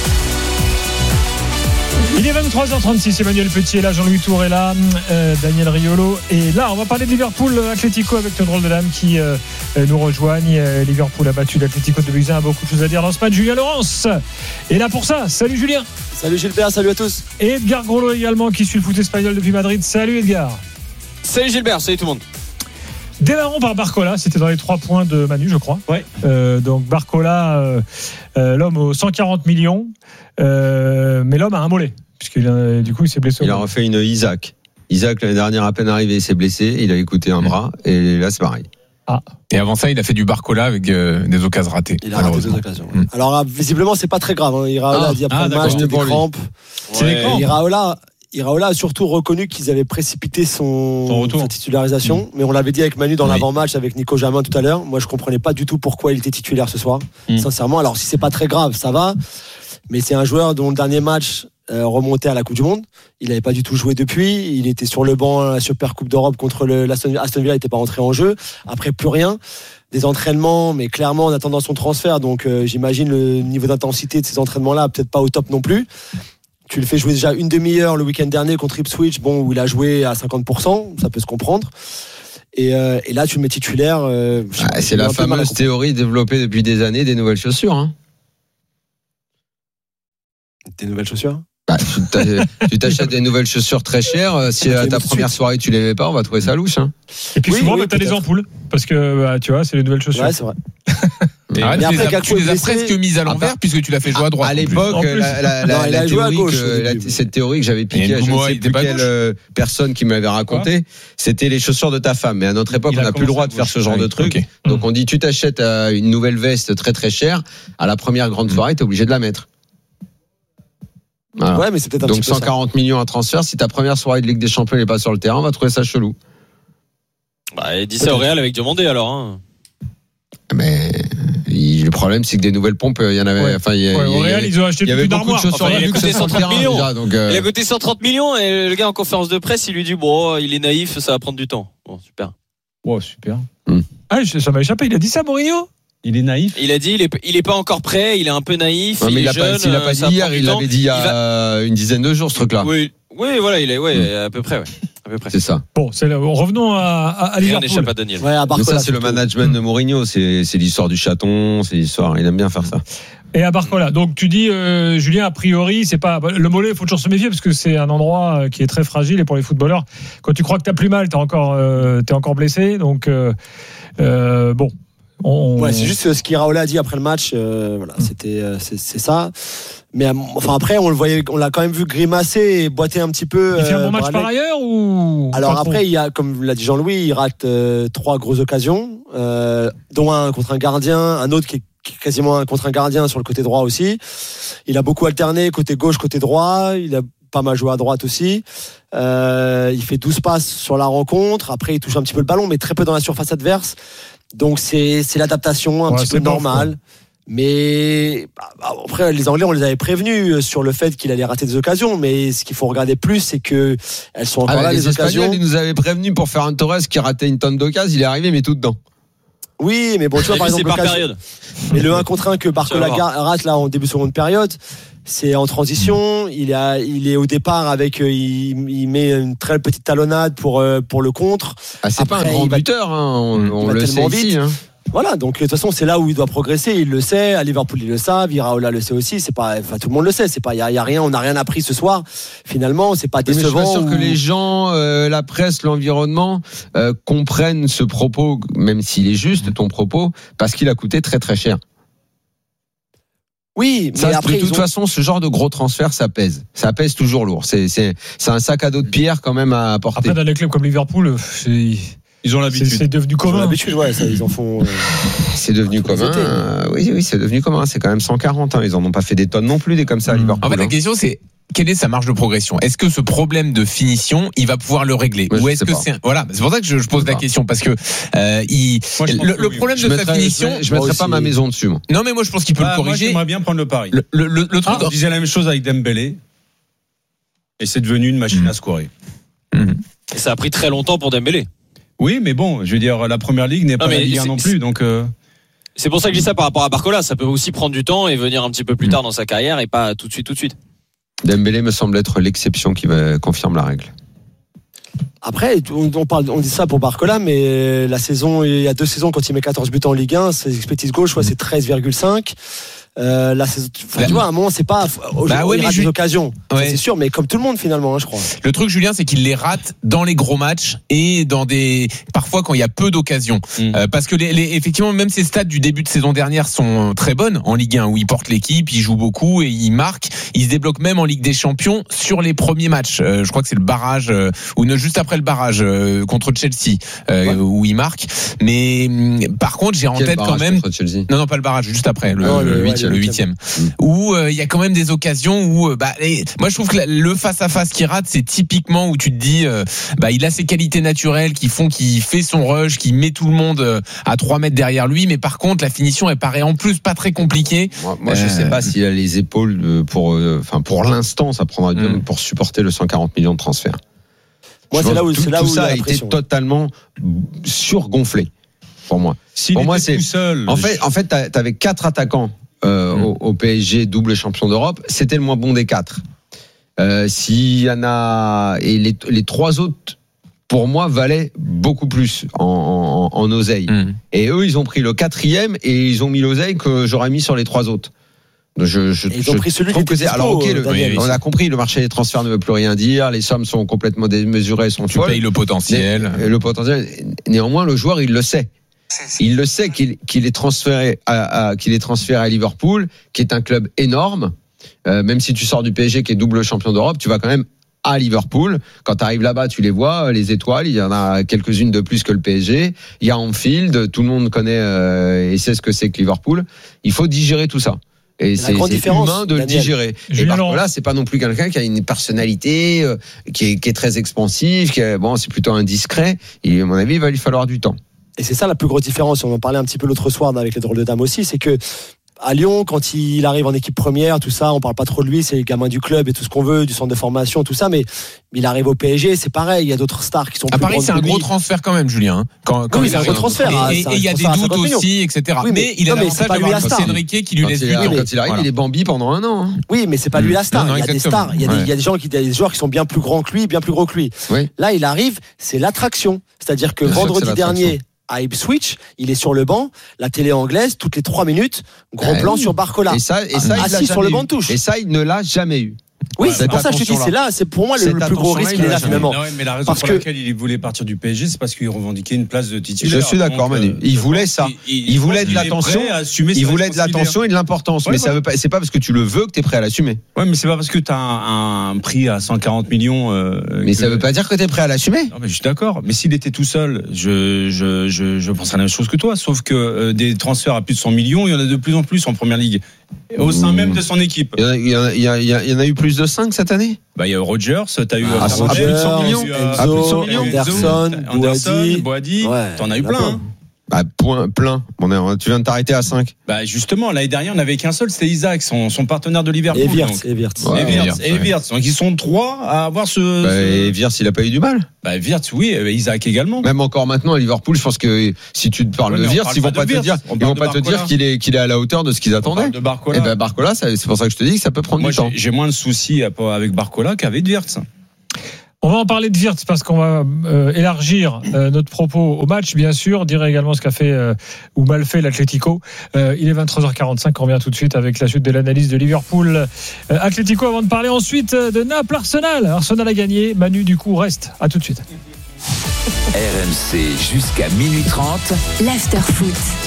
Il est vingt-trois heures trente-six, Emmanuel Petit est là, Jean-Louis Tour est là, euh, Daniel Riolo est là. On va parler de Liverpool Atlético avec le drôle de dame qui euh, nous rejoignent. Euh, Liverpool a battu l'Atlético de Buzyn, a beaucoup de choses à dire dans ce match. Julien Laurence est là pour ça. Salut Julien. Salut Gilbert, salut à tous. Et Edgar Grollo également qui suit le foot espagnol depuis Madrid. Salut Edgar. Salut Gilbert, salut tout le monde. Démarrons par Barcola, c'était dans les trois points de Manu, je crois. Ouais. Euh, donc Barcola, euh, euh, l'homme aux cent quarante millions, euh, mais l'homme a un mollet, puisque du coup il s'est blessé. Il a refait une Isaac. Isaac l'année dernière à peine arrivé, il s'est blessé, il a écouté un bras, et là c'est pareil. Ah. Et avant ça, il a fait du Barcola avec euh, des occasions ratées. Il a raté des occasions. Mmh. Alors visiblement, c'est pas très grave. Hein. Iraola ah. a dit après ah, le match, des crampes. C'est ouais. des crampes. Iraola. Iraola a surtout reconnu qu'ils avaient précipité son, son retour. Sa titularisation, mmh. mais on l'avait dit avec Manu dans oui. l'avant-match avec Nico Jamin tout à l'heure. Moi, je comprenais pas du tout pourquoi il était titulaire ce soir, mmh. sincèrement. Alors, si c'est pas très grave, ça va, mais c'est un joueur dont le dernier match euh, remontait à la Coupe du Monde. Il n'avait pas du tout joué depuis. Il était sur le banc à la Super Coupe d'Europe contre le, l'Aston Aston Villa, il n'était pas rentré en jeu. Après, plus rien. Des entraînements, mais clairement en attendant son transfert. Donc, euh, j'imagine le niveau d'intensité de ces entraînements-là, peut-être pas au top non plus. Tu le fais jouer déjà une demi-heure le week-end dernier contre Ipswich, bon, où il a joué à cinquante pour cent, ça peut se comprendre. Et, euh, et là, tu le mets titulaire. Euh, ah, c'est la fameuse théorie développée depuis des années des nouvelles chaussures. Hein. Des nouvelles chaussures bah, tu t'achètes des nouvelles chaussures très chères. Si à ta première soirée tu les mets pas, on va trouver ça louche. Hein. Et puis oui, souvent, oui, bah, tu as des ampoules. Parce que bah, tu vois, c'est les nouvelles chaussures. Ouais, c'est vrai. Mais Arrête, tu, les as, tu les as presque mises à l'envers, ah bah, puisque tu l'as fait jouer à droite. À l'époque, la, la, la, non, la théorie gauche, que, la, cette théorie que j'avais piquée à je ne sais plus quelle euh, personne qui m'avait raconté, c'était les chaussures de ta femme. Mais à notre époque, on n'a plus le droit de faire ce genre de truc. Okay. Donc on dit, tu t'achètes euh, une nouvelle veste très très chère, à la première grande soirée, tu es obligé de la mettre. Voilà. Ouais, mais c'est peut-être un Donc petit peu cent quarante ça. millions à transfert, si ta première soirée de Ligue des Champions n'est pas sur le terrain, on va trouver ça chelou. Bah, il dit ça au Real avec Diomandé alors. Hein. Mais le problème, c'est que des nouvelles pompes, il y en avait. Ouais. Enfin, il y, ouais, au Real, ils ont acheté il y avait beaucoup de choses enfin, sur il a coûté cent trente millions. Déjà, donc, euh... Il a coûté cent trente millions et le gars en conférence de presse, il lui dit bon, il est naïf, ça va prendre du temps. Bon, super. Wow, super. Mm. Ah, ça m'a échappé. Il a dit ça, Mourinho. Il est naïf. Il a dit, il est, il est pas encore prêt, il est un peu naïf. Ouais, mais il, il est a jeune, pas, s'il a pas dit hier, il l'avait dit il y a va... une dizaine de jours, ce truc-là. Oui, Oui, voilà, il est, ouais, mmh. à peu près, ouais. À peu près. C'est ça. Bon, c'est là, revenons à, à Rien Liverpool. n'échappe à Daniel. Ouais, à Mais ça, c'est le management de Mourinho. C'est, c'est l'histoire du chaton. C'est l'histoire. Il aime bien faire ça. Et à Barcola. Donc tu dis, euh, Julien, a priori, c'est pas le mollet. Il faut toujours se méfier parce que c'est un endroit qui est très fragile. Et pour les footballeurs, quand tu crois que t'as plus mal, t'es encore, euh, t'es encore blessé. Donc euh, euh, bon. On... Ouais, c'est juste ce qu'Iraola a dit après le match. Euh, voilà, mmh. c'était, euh, c'est, c'est ça. Mais enfin après, on le voyait, on l'a quand même vu grimacer et boiter un petit peu. Il fait un bon euh, match Bradley. par ailleurs ou Alors après, il y a, comme l'a dit Jean-Louis, il rate euh, trois grosses occasions, euh, dont un contre un gardien, un autre qui est, qui est quasiment un contre un gardien sur le côté droit aussi. Il a beaucoup alterné côté gauche, côté droit. Il a pas mal joué à droite aussi. Euh, il fait douze passes sur la rencontre. Après, il touche un petit peu le ballon, mais très peu dans la surface adverse. Donc c'est, c'est l'adaptation un ouais, petit peu normale. Bon, mais après, les Anglais, on les avait prévenus sur le fait qu'il allait rater des occasions. Mais ce qu'il faut regarder plus, c'est que elles sont encore ah, là, les, les occasions. Espagnols, ils nous avaient prévenus pour faire un Torres qui ratait une tonne d'occasions. Il est arrivé, mais tout dedans. Oui, mais bon, tu vois, par exemple, par période. Mais le un contre un que Barcola rate là en début de seconde période, c'est en transition. Il, a, il est au départ avec, il, il met une très petite talonnade pour, pour le contre. Ah, c'est Après, pas un grand va, buteur, hein. on, on le sait vite. ici. Hein. Voilà, donc de toute façon, c'est là où il doit progresser. Il le sait. À Liverpool, ils le savent. Iraola le sait aussi. C'est pas, enfin, tout le monde le sait. C'est pas, il y, y a rien. On n'a rien appris ce soir. Finalement, c'est pas décevant. Mais je suis pas sûr ou... que les gens, euh, la presse, l'environnement euh, comprennent ce propos, même s'il est juste ton propos, parce qu'il a coûté très très cher. Oui, mais ça, après, de toute ont... façon, ce genre de gros transfert, ça pèse. Ça pèse toujours lourd. C'est, c'est, c'est un sac à dos de pierre quand même à porter. Après, dans les clubs comme Liverpool, c'est... Ils ont l'habitude. C'est, c'est devenu commun. Ils ont l'habitude, ouais, ça, ils en font. Euh... C'est devenu commun. Euh, oui, oui, c'est devenu commun. C'est quand même cent quarante. Hein. Ils en ont pas fait des tonnes non plus, des comme ça à Liverpool. En fait, la question, c'est quelle est sa marge de progression ? Est-ce que ce problème de finition, il va pouvoir le régler ? Moi, ou est-ce que pas. c'est voilà, c'est pour ça que je, je pose je la pas. question parce que euh, il moi, le, le problème je de mettrais, sa finition, je, je mettrais pas ma maison dessus. Moi. Non, mais moi je pense qu'il peut bah, le corriger. Moi, j'aimerais bien prendre le pari. Le, le, le, le truc, ah, je disais la même chose avec Dembélé, et c'est devenu une machine mmh. à scorer. Mmh. Et ça a pris très longtemps pour Dembélé. Oui, mais bon, je veux dire, la première ligue n'est pas non, la Ligue un non plus, donc. Euh... C'est pour ça que je dis ça par rapport à Barcola. Ça peut aussi prendre du temps et venir un petit peu plus tard dans sa carrière et pas tout de suite, tout de suite. Dembélé me semble être l'exception qui confirme la règle. Après, on, parle, on dit ça pour Barcola, mais la saison, il y a deux saisons, quand il met quatorze buts en Ligue un, ses expected goals, je crois, c'est treize virgule cinq. Euh, la saison, bah, tu vois, à un moment, c'est pas bah ouais, il rate des occasions, ouais. c'est sûr, mais comme tout le monde finalement, hein, je crois. Le truc, Julien, c'est qu'il les rate dans les gros matchs et dans des parfois quand il y a peu d'occasions, mmh. euh, parce que les, les, effectivement, même ces stats du début de saison dernière sont très bonnes en Ligue un où il porte l'équipe, il joue beaucoup et il marque. Il se débloque même en Ligue des Champions sur les premiers matchs. Euh, je crois que c'est le barrage euh, ou ne, juste après le barrage euh, contre Chelsea euh, ouais. où il marque. Mais par contre, j'ai en Quel tête quand même. Non, non, pas le barrage, juste après le, oh, le, le, le huitième. Mmh. Où il euh, y a quand même des occasions où euh, bah les, moi je trouve que la, le face à face qu'il rate, c'est typiquement où tu te dis euh, bah il a ses qualités naturelles qui font qu'il fait son rush, qui met tout le monde euh, à trois mètres derrière lui, mais par contre la finition elle paraît en plus pas très compliquée. Moi, moi euh... je sais pas s'il a les épaules pour enfin euh, pour l'instant ça prendra du temps mmh. pour supporter le cent quarante millions de transferts. Moi, c'est là où, tout, c'est là tout où ça a été totalement surgonflé pour moi. S'il pour moi c'est tout seul. En fait, en fait, t'avais quatre attaquants euh, mmh. au, au P S G, double champion d'Europe. C'était le moins bon des quatre. Euh, S'il y en a et les, les trois autres, pour moi, valaient beaucoup plus en, en, en oseille. Mmh. Et eux, ils ont pris le quatrième et ils ont mis l'oseille que j'aurais mis sur les trois autres. Je, je, ils ont je pris celui trouve qui était que c'est, alors ok, le, Daniel, on a compris, le marché des transferts ne veut plus rien dire, les sommes sont complètement démesurées, sont tu folles. payes le potentiel. Mais, le potentiel. Néanmoins, le joueur, il le sait. Il le sait qu'il, qu'il est transféré à, à, qu'il est transféré à Liverpool, qui est un club énorme. Euh, même si tu sors du P S G, qui est double champion d'Europe, tu vas quand même à Liverpool. Quand tu arrives là-bas, tu les vois, les étoiles, il y en a quelques-unes de plus que le P S G. Il y a Anfield, tout le monde connaît euh, et sait ce que c'est que Liverpool. Il faut digérer tout ça. Et c'est, c'est humain de le digérer. Et par contre, là, c'est pas non plus quelqu'un qui a une personnalité euh, qui, est, qui est très expansive, qui est, bon, c'est plutôt indiscret. Et à mon avis, il va lui falloir du temps. Et c'est ça la plus grosse différence. On en parlait un petit peu l'autre soir avec les drôles de dames aussi, c'est que à Lyon, quand il arrive en équipe première, tout ça, on parle pas trop de lui, c'est le gamin du club et tout ce qu'on veut, du centre de formation, tout ça, mais il arrive au P S G, c'est pareil, il y a d'autres stars qui sont à plus Paris, grandes c'est un que gros lui. transfert quand même, Julien. Quand, quand oui, il c'est un gros transfert. Et il y a des doutes aussi, et cetera. Oui, mais, mais il a l'avantage d'avoir Cédric qui lui laisse du temps. Quand il arrive, voilà. il est Bambi pendant un an. Hein. Oui, mais c'est pas lui la star. Non, non, il y a exactement. des stars, il y a, ouais. des, il y a des gens qui, il y a des joueurs qui sont bien plus grands que lui, bien plus gros que lui. Oui. Là, il arrive, c'est l'attraction. C'est-à-dire que Bien vendredi sûr que dernier, à Ipswich, il est sur le banc, la télé anglaise, toutes les trois minutes, gros bah, plan oui. sur Barcola. Et ça, et ça assis sur le banc de touche. Et ça, il ne l'a jamais eu. Oui, Ouais, c'est pour ça que je te dis, c'est là, c'est pour moi le, le plus gros risque qu'il est là finalement. Non, mais la raison parce pour que... laquelle il voulait partir du P S G, c'est parce qu'il revendiquait une place de titulaire. Je suis d'accord, donc, Manu. Il voulait ça. Il, il, il voulait de il l'attention. Il voulait de l'attention et de l'importance. Ouais, mais ouais. ça veut pas. C'est pas parce que tu le veux que t'es prêt à l'assumer. Ouais, mais c'est pas parce que t'as un, un prix à cent quarante millions. Euh, mais que... ça veut pas dire que t'es prêt à l'assumer. Non, mais je suis d'accord. Mais s'il était tout seul, je je je je penserais la même chose que toi. Sauf que euh, des transferts à plus de cent millions, il y en a de plus en plus en première ligue. Au sein mmh. même de son équipe. Il y, a, il, y a, il, y a, il y en a eu plus de cinq cette année. Bah, il y a Rogers, t'as eu ah, à plus de cent millions. À plus de cent millions. Anderson, Anderson, Boadi. Ouais, t'en as eu plein. Hein. Bah, point, plein. On est, tu viens de t'arrêter à cinq. Bah, justement, l'année dernière, on n'avait qu'un seul, c'était Isaac, son, son partenaire de Liverpool. Et Wirtz. Et Wirtz. Ouais, et Wirtz. Et Wirtz. Donc, ils sont trois à avoir ce. Bah, ce... Et Wirtz, il a pas eu du mal. Bah, Wirtz, oui, et Isaac également. Même encore maintenant, à Liverpool, je pense que si tu te parles ouais, de Wirtz, ils vont pas te dire, ils vont pas te dire qu'il est, qu'il est à la hauteur de ce qu'ils attendaient. De Barcola. Et ben, Barcola, c'est pour ça que je te dis que ça peut prendre Moi, du temps. J'ai moins de soucis avec Barcola qu'avec Wirtz. On va en parler de Wirtz parce qu'on va euh, élargir euh, notre propos au match, bien sûr, dire également ce qu'a fait euh, ou mal fait l'Atlético. Euh, il est vingt-trois heures quarante-cinq, on revient tout de suite avec la suite de l'analyse de Liverpool. Euh, Atlético, avant de parler ensuite de Naples, Arsenal. Arsenal a gagné, Manu du coup reste. À tout de suite. R M C jusqu'à minuit trente. L'after-foot.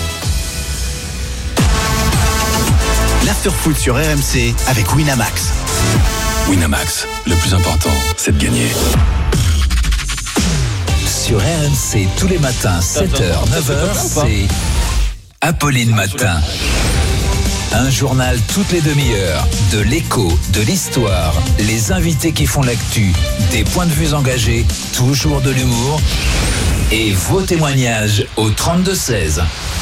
L'after-foot sur R M C avec Winamax. Winamax, le plus important, c'est de gagner. Sur R M C, tous les matins, sept heures, neuf heures, c'est Apolline Matin. Un journal toutes les demi-heures, de l'écho, de l'histoire, les invités qui font l'actu, des points de vue engagés, toujours de l'humour et vos témoignages au trente-deux seize.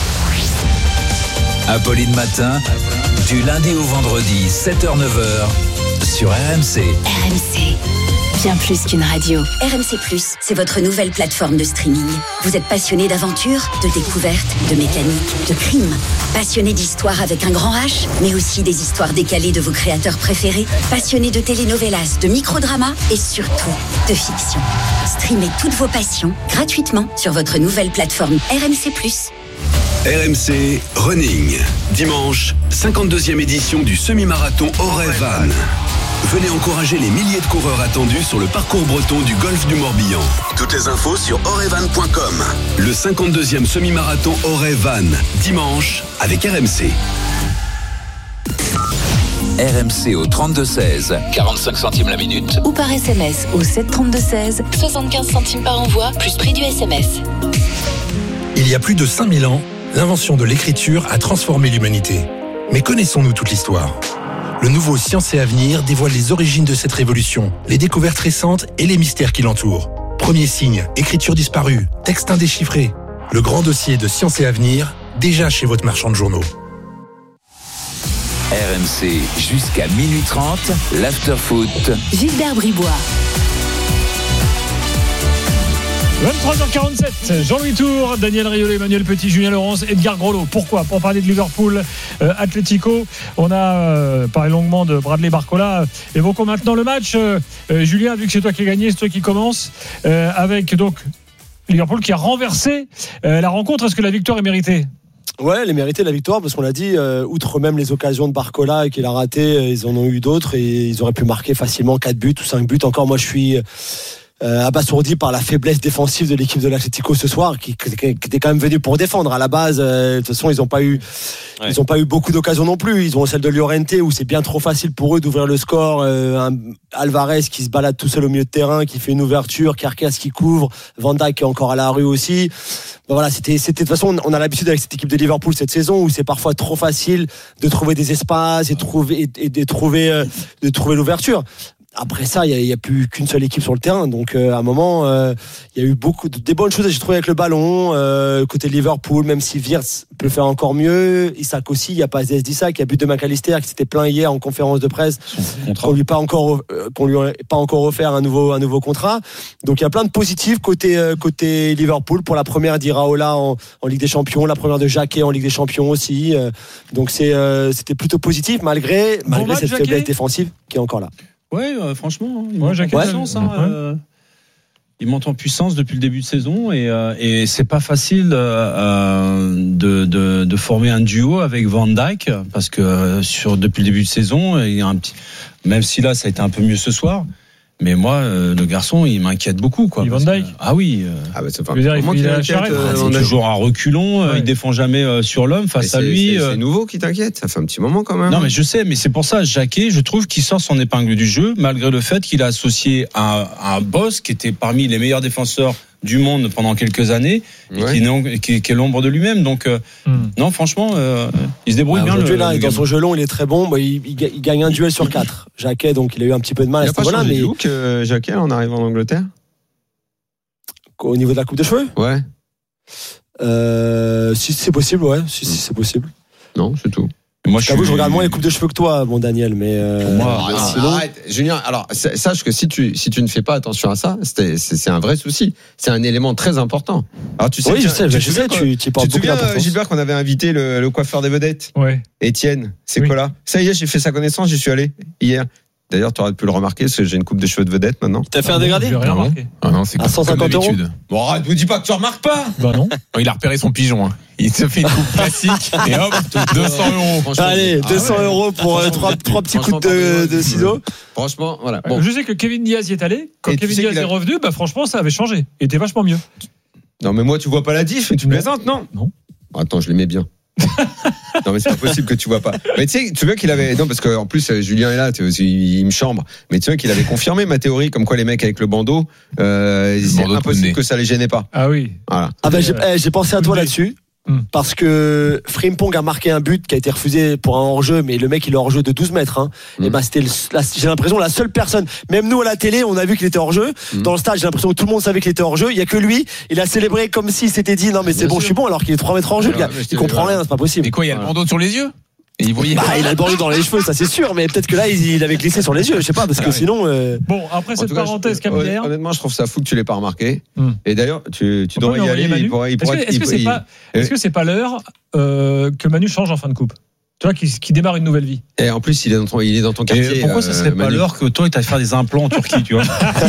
Apolline Matin, du lundi au vendredi, sept heures, neuf heures, sur R M C. R M C, bien plus qu'une radio. R M C plus, c'est votre nouvelle plateforme de streaming. Vous êtes passionné d'aventure, de découverte, de mécanique, de crime. Passionné d'histoire avec un grand H, mais aussi des histoires décalées de vos créateurs préférés. Passionné de telenovelas, de microdramas et surtout de fiction. Streamez toutes vos passions gratuitement sur votre nouvelle plateforme R M C plus. R M C Running. Dimanche, cinquante-deuxième édition du semi-marathon Auray-Vannes. Venez encourager les milliers de coureurs attendus sur le parcours breton du golfe du Morbihan. Toutes les infos sur auray-vannes point com. Le cinquante-deuxième semi-marathon Auray-Vannes. Dimanche, avec R M C. R M C au trente-deux seize, quarante-cinq centimes la minute. Ou par S M S au sept trente-deux seize, soixante-quinze centimes par envoi, plus prix du S M S. Il y a plus de cinq mille ans, l'invention de l'écriture a transformé l'humanité. Mais connaissons-nous toute l'histoire ? Le nouveau Science et Avenir dévoile les origines de cette révolution, les découvertes récentes et les mystères qui l'entourent. Premier signe, écriture disparue, texte indéchiffré. Le grand dossier de Science et Avenir, déjà chez votre marchand de journaux. R M C jusqu'à minuit trente, l'after-foot. Gilbert Bribois. vingt-trois heures quarante-sept, Jean-Louis Tour, Daniel Riolo, Emmanuel Petit, Julien Laurence, Edgar Groslo. Pourquoi ? Pour parler de Liverpool, euh, Atlético. On a euh, parlé longuement de Bradley Barcola. Évoquons maintenant le match. Euh, euh, Julien, vu que c'est toi qui as gagné, c'est toi qui commence. Euh, avec donc Liverpool qui a renversé euh, la rencontre. Est-ce que la victoire est méritée ? Ouais, elle est méritée la victoire parce qu'on l'a dit, euh, outre même les occasions de Barcola qu'il a raté, euh, ils en ont eu d'autres et ils auraient pu marquer facilement quatre buts ou cinq buts. Encore, moi je suis... Euh, abasourdi par la faiblesse défensive de l'équipe de l'Atlético ce soir, qui, qui, qui était quand même venu pour défendre. À la base, euh, de toute façon, ils n'ont pas eu, ouais. ils n'ont pas eu beaucoup d'occasions non plus. Ils ont celle de Llorente où c'est bien trop facile pour eux d'ouvrir le score. Euh, un Alvarez qui se balade tout seul au milieu de terrain, qui fait une ouverture, Carcas qui couvre, Van Dijk qui est encore à la rue aussi. Ben voilà, c'était, c'était de toute façon, on a l'habitude avec cette équipe de Liverpool cette saison où c'est parfois trop facile de trouver des espaces et trouver et, et de trouver, euh, de trouver l'ouverture. après ça, il n'y a, a plus qu'une seule équipe sur le terrain. Donc, euh, à un moment, il euh, y a eu beaucoup de des bonnes choses, j'ai trouvé, avec le ballon. Euh, côté de Liverpool, même si Wirtz peut faire encore mieux. Isaac aussi, il n'y a pas Zez d'Isaac, il y a but de McAllister qui s'était plaint hier en conférence de presse qu'on lui pas encore, euh, qu'on lui ait pas encore offert un nouveau, un nouveau contrat. Donc, il y a plein de positifs côté, euh, côté Liverpool. Pour la première d'Iraola en, en Ligue des Champions, la première de Jacquet en Ligue des Champions aussi. Euh, donc, c'est, euh, c'était plutôt positif malgré, bon malgré match, cette Jacquet. Faiblesse défensive qui est encore là. Ouais, euh, franchement, il ouais, monte en puissance. Hein, euh, il monte en puissance depuis le début de saison et, euh, et c'est pas facile euh, de, de, de former un duo avec Van Dijk parce que euh, sur depuis le début de saison, il y a un petit, même si là ça a été un peu mieux ce soir. Mais moi, euh, le garçon, il m'inquiète beaucoup, quoi. Van Dijk. Ah oui. Euh, ah bah c'est pas. Dire, il, il, il euh, on est toujours à reculons. Ouais. Il défend jamais euh, sur l'homme face mais à c'est, lui. C'est, euh... c'est nouveau qui t'inquiète. Ça fait un petit moment quand même. Non, mais je sais. Mais c'est pour ça, Jacquet, je trouve qu'il sort son épingle du jeu, malgré le fait qu'il a associé à, à un boss qui était parmi les meilleurs défenseurs du monde pendant quelques années et ouais. qui, qui, qui est l'ombre de lui-même. Donc euh, mm. non, franchement, euh, il se débrouille bah, bien. Le, là, le dans son jeu long, il est très bon. Bah, il, il, il gagne un duel sur quatre. Jacquet, donc il a eu un petit peu de mal. Il à a pas changé changé mais... de look, euh, Jacquet, en arrivant en Angleterre. Au niveau de la coupe de cheveux. Ouais. Euh, si c'est possible, ouais. Si, si c'est possible. Non, c'est tout. Moi, je, je regarde moins les coupes de cheveux que toi, mon Daniel, mais euh, moi, mais sinon... arrête, Julien. Alors, sache que si tu si tu ne fais pas attention à ça, c'est c'est, c'est un vrai souci. C'est un élément très important. Alors, tu sais, oui, je sais, tu, je sais. Tu, tu, tu te souviens, Gilbert, qu'on avait invité le, le coiffeur des vedettes. Ouais. Étienne, c'est oui. quoi là? Ça y est, j'ai fait sa connaissance, j'y suis allé hier. D'ailleurs, tu aurais pu le remarquer, parce que j'ai une coupe de cheveux de vedette maintenant. T'as fait un dégradé? J'ai rien remarqué. Ah non, c'est à cent cinquante euros. Bon, arrête, me dis pas que tu remarques pas. Bah non. Il a repéré son pigeon. Hein. Il se fait une coupe classique et hop, deux cents euros. Allez, deux cents euros pour euh, trois, trois petits coups de, de ciseaux. Franchement, voilà. Bon. Je sais que Kevin Diaz y est allé. Quand et Kevin Diaz est revenu, bah franchement, ça avait changé. Il était vachement mieux. Non, mais moi, tu vois pas la diff, tu plaisantes, non? Non. Attends, je l'aimais bien. Non mais c'est pas possible que tu vois pas. Mais tu sais, tu vois qu'il avait non parce que en plus Julien est là, tu, il me chambre. Mais tu vois qu'il avait confirmé ma théorie comme quoi les mecs avec le bandeau, euh, le c'est bandeau impossible que ça les gênait pas. Ah oui. Voilà. Ah ben j'ai, j'ai pensé à toi là-dessus. Parce que Frimpong a marqué un but qui a été refusé pour un hors-jeu, mais le mec il est hors-jeu de douze mètres. Hein. Mm. Et ben c'était le, la, j'ai l'impression la seule personne. Même nous à la télé, on a vu qu'il était hors-jeu. Mm. Dans le stade, j'ai l'impression que tout le monde savait qu'il était hors-jeu. Il y a que lui, il a célébré comme s'il s'était dit non mais c'est Bien bon, sûr. Je suis bon, alors qu'il est trois mètres hors-jeu. Ah, il comprend rien, c'est pas possible. Et quoi, il y a le bandeau sur les yeux? Et il voyait. Bah, il a le bandeau dans les cheveux, ça c'est sûr, mais peut-être que là il, il avait glissé sur les yeux, je sais pas, parce que ah, sinon. Euh... Bon, après cette cas, parenthèse capillaire. Honnêtement, je trouve ça fou que tu l'aies pas remarqué. Mm. Et d'ailleurs, tu, tu devrais y aller. Il pourrait, il pourrait, est-ce, que, est-ce, que c'est il, pas, il... est-ce que c'est pas l'heure euh, que Manu change en fin de coupe? Tu vois, qui, qui démarre une nouvelle vie. Et en plus, il est dans ton, il est dans ton quartier. Et pourquoi ça serait euh, pas Manu. L'heure que toi, tu ailles faire des implants en Turquie, tu vois?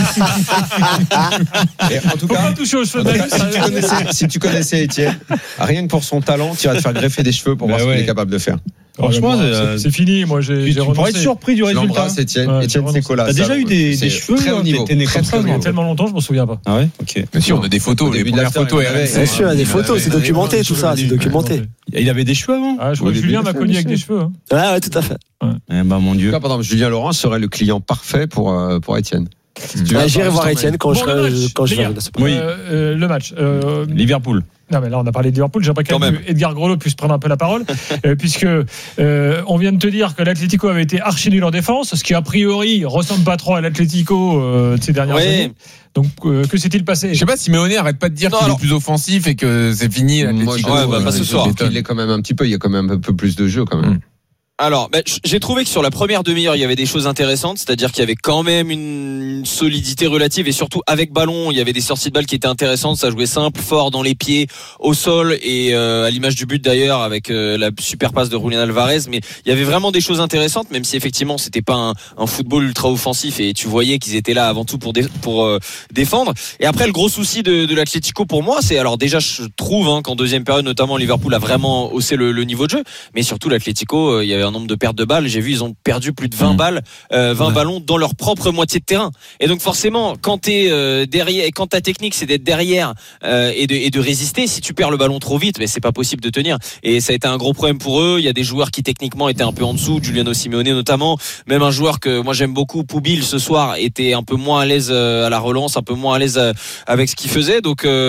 Et en tout cas, toucher aux cheveux de cas, si, tu connaissais, si tu connaissais Étienne, rien que pour son talent, tu iras te faire greffer des cheveux pour bah voir ouais. ce qu'il est capable de faire. Franchement, c'est, c'est fini. Moi, j'ai, j'ai tu pourrais être surpris du résultat. Étienne, ouais, Étienne Secola. T'as déjà eu des, des cheveux très haut niveau. T'es né comme ça, mais tellement longtemps, je m'en souviens pas. Ah ouais. Ok. Bien sûr, on a des photos. Les premières photos. Bien sûr, il y a des photos. C'est documenté tout ça. C'est documenté. Il avait des cheveux avant. Ah, je crois que Julien m'a connu avec des cheveux. Ouais, ouais, tout à fait. Eh ben mon Dieu. Par exemple, Julien Laurent serait le client parfait pour pour Étienne. Tu vas j'irai voir Étienne quand je quand je vais. Oui. Le match. Liverpool. Non mais là on a parlé de Liverpool, j'aimerais quand même que Edgar Grelot puisse prendre un peu la parole euh, puisque euh, on vient de te dire que l'Atlético avait été archi nul en défense, ce qui a priori ressemble pas trop à l'Atlético euh, de ces dernières oui. années. Donc euh, que s'est-il passé? Je sais pas, Simeone arrête pas de dire non, qu'il alors... est plus offensif et que c'est fini l'Atlético. Moi, ouais, bah, pas ce soir. Il est quand même un petit peu, il y a quand même un peu plus de jeu quand même. Mm. Alors, bah, j'ai trouvé que sur la première demi-heure, il y avait des choses intéressantes, c'est-à-dire qu'il y avait quand même une solidité relative et surtout avec ballon, il y avait des sorties de balles qui étaient intéressantes, ça jouait simple, fort dans les pieds, au sol et euh, à l'image du but d'ailleurs avec euh, la super passe de Julián Alvarez, mais il y avait vraiment des choses intéressantes, même si effectivement c'était pas un, un football ultra offensif et tu voyais qu'ils étaient là avant tout pour dé, pour euh, défendre. Et après le gros souci de, de l'Atlético pour moi, c'est alors déjà je trouve hein, qu'en deuxième période notamment Liverpool a vraiment haussé le, le niveau de jeu, mais surtout l'Atlético, euh, il y avait un nombre de pertes de balles, j'ai vu ils ont perdu plus de vingt mmh. balles euh, vingt ouais. ballons dans leur propre moitié de terrain, et donc forcément quand t'es euh, derrière, quand ta technique c'est d'être derrière euh, et, de, et de résister, si tu perds le ballon trop vite, mais c'est pas possible de tenir, et ça a été un gros problème pour eux. Il y a des joueurs qui techniquement étaient un peu en dessous, Giuliano Simeone notamment, même un joueur que moi j'aime beaucoup, Poubil, ce soir était un peu moins à l'aise à la relance, un peu moins à l'aise avec ce qu'il faisait, donc euh,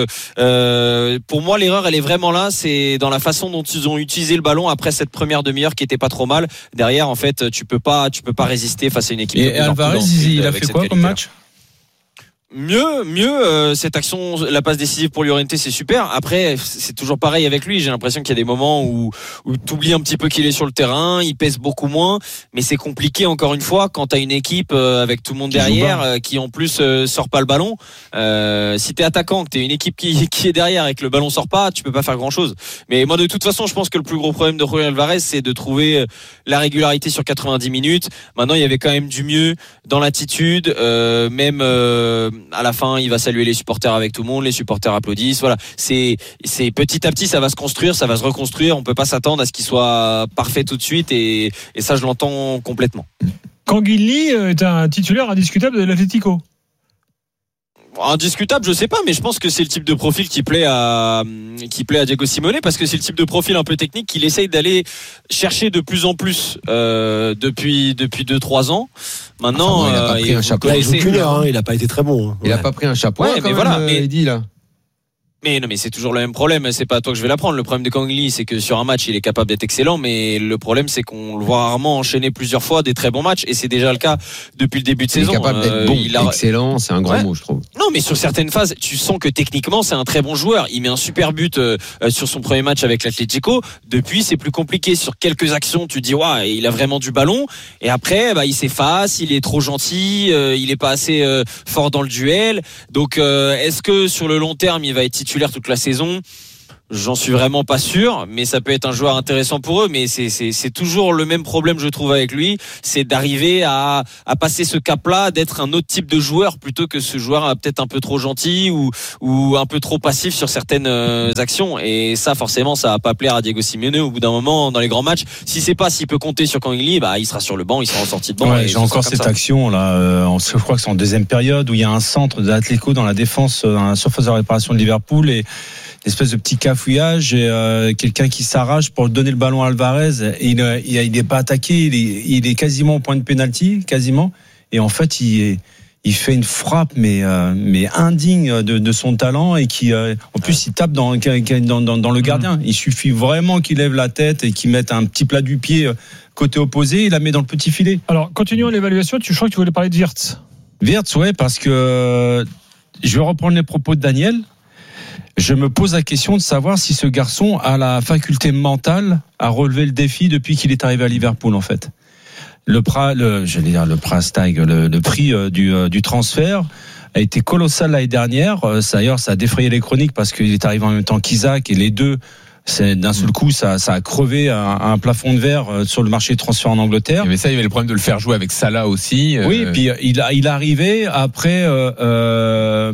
euh, pour moi l'erreur elle est vraiment là, c'est dans la façon dont ils ont utilisé le ballon après cette première demi-heure qui était pas trop trop mal. Derrière, en fait, tu peux pas, tu peux pas résister face à une équipe. Et Alvarez, il, il a fait quoi comme match? Mieux, mieux, euh, cette action, la passe décisive pour Llorente, c'est super. Après, c'est toujours pareil avec lui. J'ai l'impression qu'il y a des moments où, où t'oublies un petit peu qu'il est sur le terrain, il pèse beaucoup moins, mais c'est compliqué encore une fois quand t'as une équipe euh, avec tout le monde qui derrière, euh, qui en plus euh, sort pas le ballon. Euh, si t'es attaquant, que t'es une équipe qui, qui est derrière et que le ballon sort pas, tu peux pas faire grand chose. Mais moi, de toute façon, je pense que le plus gros problème de Julián Alvarez, c'est de trouver la régularité sur quatre-vingt-dix minutes. Maintenant, il y avait quand même du mieux dans l'attitude, euh, même. Euh, à la fin, il va saluer les supporters avec tout le monde, les supporters applaudissent. Voilà, c'est c'est petit à petit, ça va se construire, ça va se reconstruire. On peut pas s'attendre à ce qu'il soit parfait tout de suite, et, et ça, je l'entends complètement. Canguilhi est un titulaire indiscutable de l'Atlético. Indiscutable, je sais pas, mais je pense que c'est le type de profil qui plaît à qui plaît à Diego Simeone, parce que c'est le type de profil un peu technique qu'il essaye d'aller chercher de plus en plus euh, depuis depuis deux trois ans. Maintenant, enfin, bon, il a pas pris euh, un chapeau. Il, essayer... hein, il a pas été très bon. Hein. Il a pas pris un chapeau. Ouais, quand mais même, voilà, euh, mais Eddy, là. Mais non, mais c'est toujours le même problème. C'est pas à toi que je vais l'apprendre. Le problème de Canguilhi, c'est que sur un match, il est capable d'être excellent, mais le problème, c'est qu'on le voit rarement enchaîner plusieurs fois des très bons matchs, et c'est déjà le cas depuis le début de il saison. Il est capable d'être bon, euh, il a... excellent, c'est un grand ouais. mot, je trouve. Non, mais sur certaines phases, tu sens que techniquement, c'est un très bon joueur. Il met un super but euh, sur son premier match avec l'Atlético. Depuis, c'est plus compliqué. Sur quelques actions, tu dis waouh, il a vraiment du ballon. Et après, bah, il s'efface, il est trop gentil, euh, il est pas assez euh, fort dans le duel. Donc, euh, est-ce que sur le long terme, il va être titulaire toute la saison? J'en suis vraiment pas sûr, mais ça peut être un joueur intéressant pour eux. Mais c'est, c'est, c'est toujours le même problème, je trouve, avec lui, c'est d'arriver à, à passer ce cap-là, d'être un autre type de joueur plutôt que ce joueur peut-être un peu trop gentil ou, ou un peu trop passif sur certaines euh, actions. Et ça, forcément, ça va pas plaire à Diego Simeone au bout d'un moment dans les grands matchs. Si c'est pas s'il peut compter sur Canguilhi, bah il sera sur le banc, il sera en sortie de banc. Ouais, j'ai encore cette ça. action là, euh, je crois que c'est en deuxième période où il y a un centre de l'Atlético dans la défense, dans la surface de réparation de Liverpool, et espèce de petit cafouillage, et euh, quelqu'un qui s'arrache pour donner le ballon à Alvarez, et il n'est il, il pas attaqué, il est, il est quasiment au point de pénalty, quasiment, et en fait il, est, il fait une frappe mais, euh, mais indigne de, de son talent, et qui euh, en plus il tape dans, dans, dans, dans le gardien. Il suffit vraiment qu'il lève la tête et qu'il mette un petit plat du pied côté opposé, il la met dans le petit filet. Alors continuons l'évaluation. Tu, je crois que tu voulais parler de Wirtz. Wirtz, ouais, parce que je vais reprendre les propos de Daniel. Je me pose la question de savoir si ce garçon a la faculté mentale à relever le défi depuis qu'il est arrivé à Liverpool, en fait. Le, pra, le, j'allais dire le price tag, le, le prix euh, du, euh, du transfert a été colossal l'année dernière. Euh, d'ailleurs, ça a défrayé les chroniques parce qu'il est arrivé en même temps qu'Isaac, et les deux, c'est, d'un seul coup, ça, ça a crevé un, un plafond de verre euh, sur le marché de transfert en Angleterre. Mais ça, il y avait le problème de le faire jouer avec Salah aussi. Euh... Oui, puis il a, il est arrivé après. Euh, euh,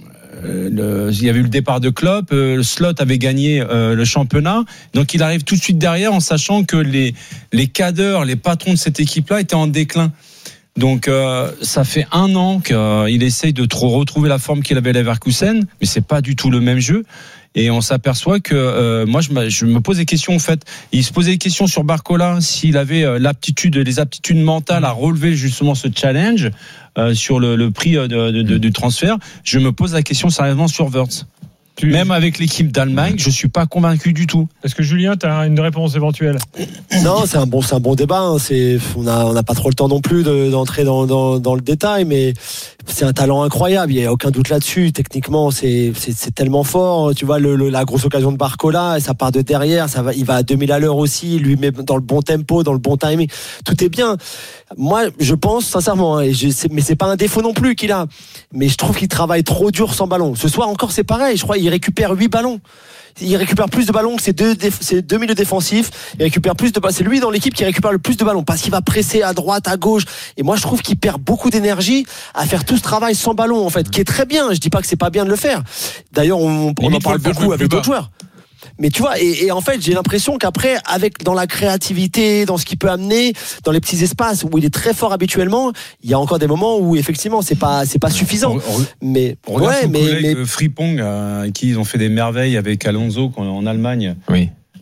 Le, il y avait eu le départ de Klopp, euh, Slot avait gagné euh, le championnat, donc il arrive tout de suite derrière en sachant que les, les cadres, les patrons de cette équipe-là étaient en déclin. Donc euh, ça fait un an qu'il euh, essaye de trop retrouver la forme qu'il avait à Leverkusen, mais c'est pas du tout le même jeu. Et on s'aperçoit que euh, moi je me, je me pose des questions en fait. Il se posait des questions sur Barcola, s'il avait euh, l'aptitude, les aptitudes mentales à relever justement ce challenge euh, sur le, le prix de, de, de, du transfert. Je me pose la question sérieusement sur Wirtz. Tu... Même avec l'équipe d'Allemagne, je suis pas convaincu du tout. Est-ce que Julien, tu as une réponse éventuelle? Non, c'est un bon, c'est un bon débat. Hein. C'est, on a, on n'a pas trop le temps non plus de, d'entrer dans, dans, dans le détail, mais c'est un talent incroyable. Il y a aucun doute là-dessus. Techniquement, c'est, c'est, c'est tellement fort. Tu vois, le, le, la grosse occasion de Barcola, ça part de derrière, ça va, il va à deux mille à l'heure aussi. Il lui met dans le bon tempo, dans le bon timing. Tout est bien. Moi, je pense sincèrement, hein, et je sais, mais c'est pas un défaut non plus qu'il a. Mais je trouve qu'il travaille trop dur sans ballon. Ce soir encore, c'est pareil. Je crois il récupère huit ballons. Il récupère plus de ballons que ses deux, déf- ses deux milieux défensifs. Il récupère plus de ballons. C'est lui dans l'équipe qui récupère le plus de ballons parce qu'il va presser à droite, à gauche. Et moi, je trouve qu'il perd beaucoup d'énergie à faire tout ce travail sans ballon, en fait, qui est très bien. Je dis pas que c'est pas bien de le faire. D'ailleurs, on, on en parle beaucoup avec d'autres joueurs. Mais tu vois, et, et en fait, j'ai l'impression qu'après, avec dans la créativité, dans ce qu'il peut amener, dans les petits espaces où il est très fort habituellement, il y a encore des moments où effectivement, c'est pas, c'est pas suffisant. On, on, mais on regarde ouais, son mais, collègue mais Frimpong, à qui ils ont fait des merveilles avec Alonso en Allemagne. Oui.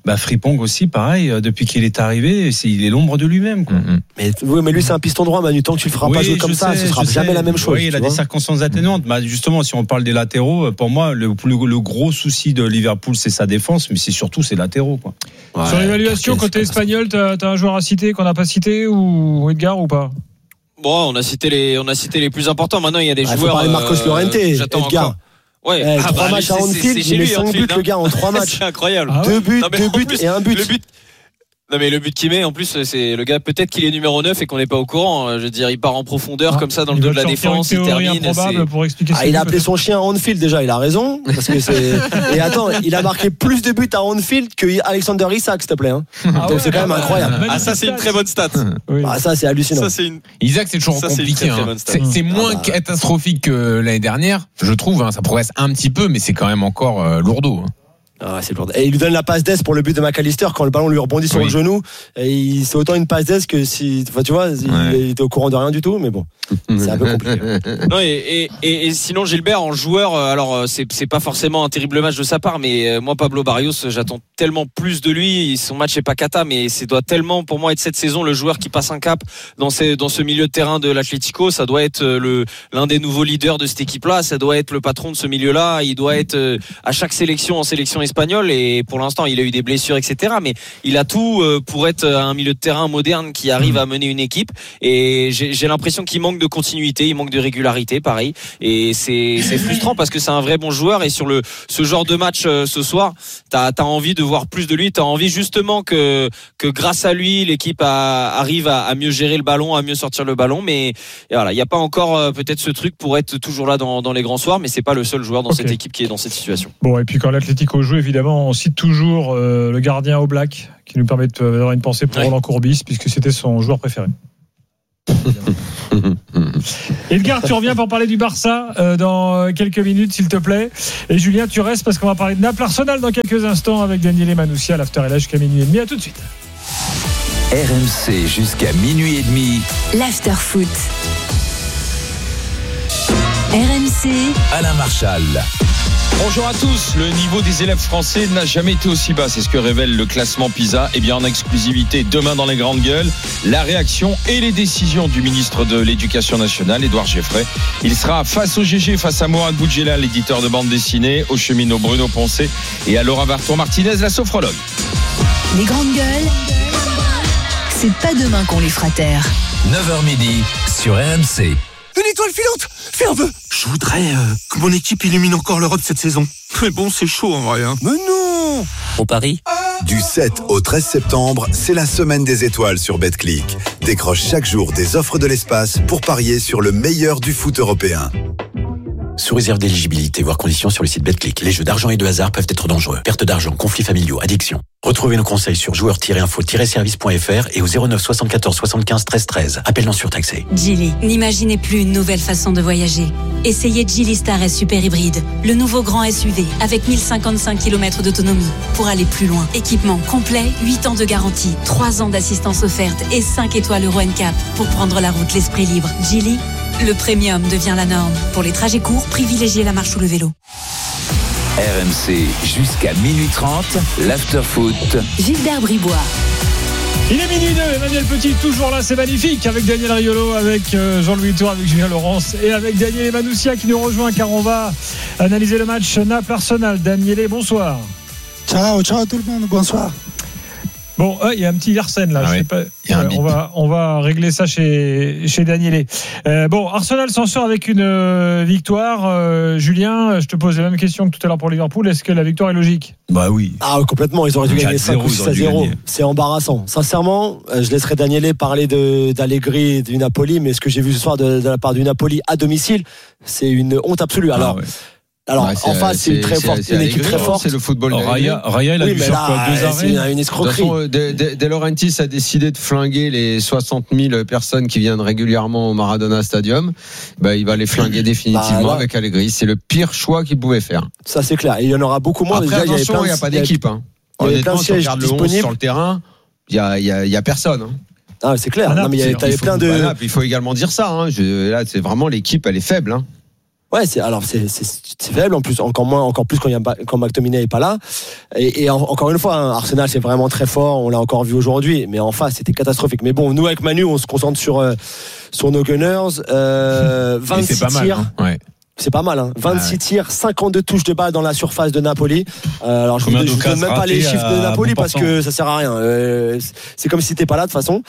Bah Frimpong aussi, pareil. Depuis qu'il est arrivé, c'est, il est l'ombre de lui-même. Quoi. Mm-hmm. Mais, oui, mais lui c'est un piston droit, Manu. Tant que tu le feras oui, pas jouer comme sais, ça, ce sera jamais sais. la même chose. Oui, il a vois. des circonstances atténuantes. Bah, justement, si on parle des latéraux, pour moi, le, le, le gros souci de Liverpool, c'est sa défense, mais c'est surtout ses latéraux. Quoi. Ouais, sur l'évaluation côté espagnol, t'as, t'as un joueur à citer qu'on n'a pas cité ou Edgar ou pas? Bon, on a cité les, on a cité les plus importants. Maintenant, il y a des ah, joueurs. Il faut parler de Marcos euh, Llorente, J'attends Edgar. Encore. Ouais, eh, ah trois bah, matchs à Anfield, il met cinq buts, le gars, en trois matchs. C'est incroyable. Ah ouais. Deux buts, non, deux buts plus, et un but. Le but. Non mais le but qu'il met en plus c'est le gars peut-être qu'il est numéro neuf et qu'on n'est pas au courant. Je veux dire il part en profondeur ah, comme ça dans le dos de la défense, il termine. Pour expliquer ah, il a appelé son chien Anfield déjà, il a raison parce que c'est et attends, il a marqué plus de buts à Anfield que Alexander Isak s'il te plaît hein. Ah donc ouais, c'est quand même incroyable. Ah ça c'est une très bonne stat. Oui. Ah ça c'est hallucinant. Ça, c'est une... Isak c'est toujours ça, compliqué. C'est, hein. c'est, c'est moins ah bah... catastrophique que l'année dernière, je trouve. Hein, ça progresse un petit peu, mais c'est quand même encore euh, lourdeau. Hein. Ah, c'est lourd. Et il lui donne la passe d'Est pour le but de McAllister quand le ballon lui rebondit sur oui. le genou. Et il, c'est autant une passe d'Est que si, enfin, tu vois, il, ouais. il était au courant de rien du tout, mais bon, c'est un peu compliqué. Non, et, et, et, et sinon, Gilbert, en joueur, alors, c'est, c'est pas forcément un terrible match de sa part, mais moi, Pablo Barrios, j'attends tellement plus de lui. Son match est pas cata, mais c'est doit tellement, pour moi, être cette saison le joueur qui passe un cap dans, ces, dans ce milieu de terrain de l'Atlético. Ça doit être le, l'un des nouveaux leaders de cette équipe-là. Ça doit être le patron de ce milieu-là. Il doit être à chaque sélection en sélection espagnole. Et pour l'instant, il a eu des blessures, et cetera. Mais il a tout pour être un milieu de terrain moderne qui arrive à mener une équipe. Et j'ai, j'ai l'impression qu'il manque de continuité, il manque de régularité, pareil. Et c'est, c'est frustrant parce que c'est un vrai bon joueur. Et sur le ce genre de match euh, ce soir, t'as, t'as envie de voir plus de lui. T'as envie justement que que grâce à lui, l'équipe a, arrive à, à mieux gérer le ballon, à mieux sortir le ballon. Mais voilà, il n'y a pas encore euh, peut-être ce truc pour être toujours là dans, dans les grands soirs. Mais c'est pas le seul joueur dans okay. cette équipe qui est dans cette situation. Bon, et puis quand l'Atlético joue, évidemment, on cite toujours euh, le gardien Oblak qui nous permet d'avoir une pensée pour ouais. Roland Courbis puisque c'était son joueur préféré. Edgar, tu reviens pour parler du Barça euh, dans quelques minutes s'il te plaît. Et Julien, tu restes parce qu'on va parler de Naples Arsenal dans quelques instants avec Daniel Manoussia. L'after est là jusqu'à minuit et demi. À tout de suite. R M C jusqu'à minuit et demi. L'after foot. R M C. Alain Marchal. Bonjour à tous. Le niveau des élèves français n'a jamais été aussi bas. C'est ce que révèle le classement PISA. Et bien en exclusivité demain dans les grandes gueules, la réaction et les décisions du ministre de l'Éducation nationale, Édouard Geffray. Il sera face au G G, face à Mourad Boudjelal, l'éditeur de bande dessinée, au cheminot Bruno Poncé et à Laura Barton-Martinez, la sophrologue. Les grandes gueules, c'est pas demain qu'on les fera taire. neuf heures midi sur R M C. Une étoile filante, fais un vœu. Je voudrais euh, que mon équipe illumine encore l'Europe cette saison. Mais bon, c'est chaud en vrai. Hein. Mais non. Au Paris. Du sept au treize septembre, c'est la semaine des étoiles sur Betclic. Décroche chaque jour des offres de l'espace pour parier sur le meilleur du foot européen. Sous réserve d'éligibilité, voire conditions sur le site Betclic. Les jeux d'argent et de hasard peuvent être dangereux. Perte d'argent, conflits familiaux, addiction. Retrouvez nos conseils sur joueurs tiret info tiret service point f r et au zéro neuf soixante-quatorze soixante-quinze treize treize. Appel non surtaxé. Geely, n'imaginez plus une nouvelle façon de voyager. Essayez Geely Star S Super Hybride, le nouveau grand S U V avec mille cinquante-cinq kilomètres d'autonomie pour aller plus loin. Équipement complet, huit ans de garantie, trois ans d'assistance offerte et cinq étoiles Euro N C A P pour prendre la route l'esprit libre. Geely, le premium devient la norme. Pour les trajets courts, privilégiez la marche ou le vélo. R M C jusqu'à minuit trente, l'afterfoot. Gilbert Bribois. Il est minuit deux, Emmanuel Petit toujours là, c'est magnifique, avec Daniel Riolo, avec Jean-Louis Tour, avec Julien Laurence et avec Daniel Manoussia qui nous rejoint car on va analyser le match Naples-Arsenal. Daniel, bonsoir. Ciao, ciao tout le monde, bonsoir. Bon, il euh, y a un petit Arsène là. Ah je ouais, sais pas. Euh, on va on va régler ça chez chez Danielé. Euh, bon, Arsenal s'en sort avec une euh, victoire. Euh, Julien, je te pose la même question que tout à l'heure pour Liverpool. Est-ce que la victoire est logique ? Bah oui. Ah complètement. Ils auraient dû gagner cinq ou six à zéro. C'est embarrassant. Sincèrement, je laisserai Danielé parler de d'Allegri et du Napoli, mais ce que j'ai vu ce soir de, de la part du Napoli à domicile, c'est une honte absolue. Alors. Ah ouais. Alors ouais, en face c'est, c'est une très forte, c'est une équipe très forte. C'est le football. Raya, Raya, il a oui, dû faire là, quoi, deux arrêts. C'est une escroquerie. De, façon, de, de, de Laurentiis a décidé de flinguer les soixante mille personnes qui viennent régulièrement au Maradona Stadium. Bah, il va les flinguer définitivement bah, avec Allegri. C'est le pire choix qu'il pouvait faire. Ça c'est clair. Et il y en aura beaucoup moins. Après, déjà, attention, il n'y a pas d'équipe. Hein. Il y a plein de sièges disponibles sur le terrain. Il y a, il y a, il y a personne. Hein. Ah, c'est clair. Ah, non, mais il y a, il y a plein de. Voilà, il faut également dire ça. Hein. Je, là, c'est vraiment l'équipe, elle est faible. Hein. Ouais, c'est alors c'est, c'est c'est faible en plus, encore moins, encore plus quand il y a quand McTominay est pas là. Et, et en, encore une fois, hein, Arsenal c'est vraiment très fort, on l'a encore vu aujourd'hui, mais en face c'était catastrophique. Mais bon, nous avec Manu, on se concentre sur euh, sur nos Gunners. Euh, vingt-six c'est pas tirs. mal, hein, ouais. C'est pas mal, hein. vingt-six ah ouais. tirs, cinquante-deux touches de balle dans la surface de Napoli. Euh, alors je ne vous donne même pas les chiffres de Napoli parce que ça sert à rien. Euh, c'est comme si t'es pas là de toute façon.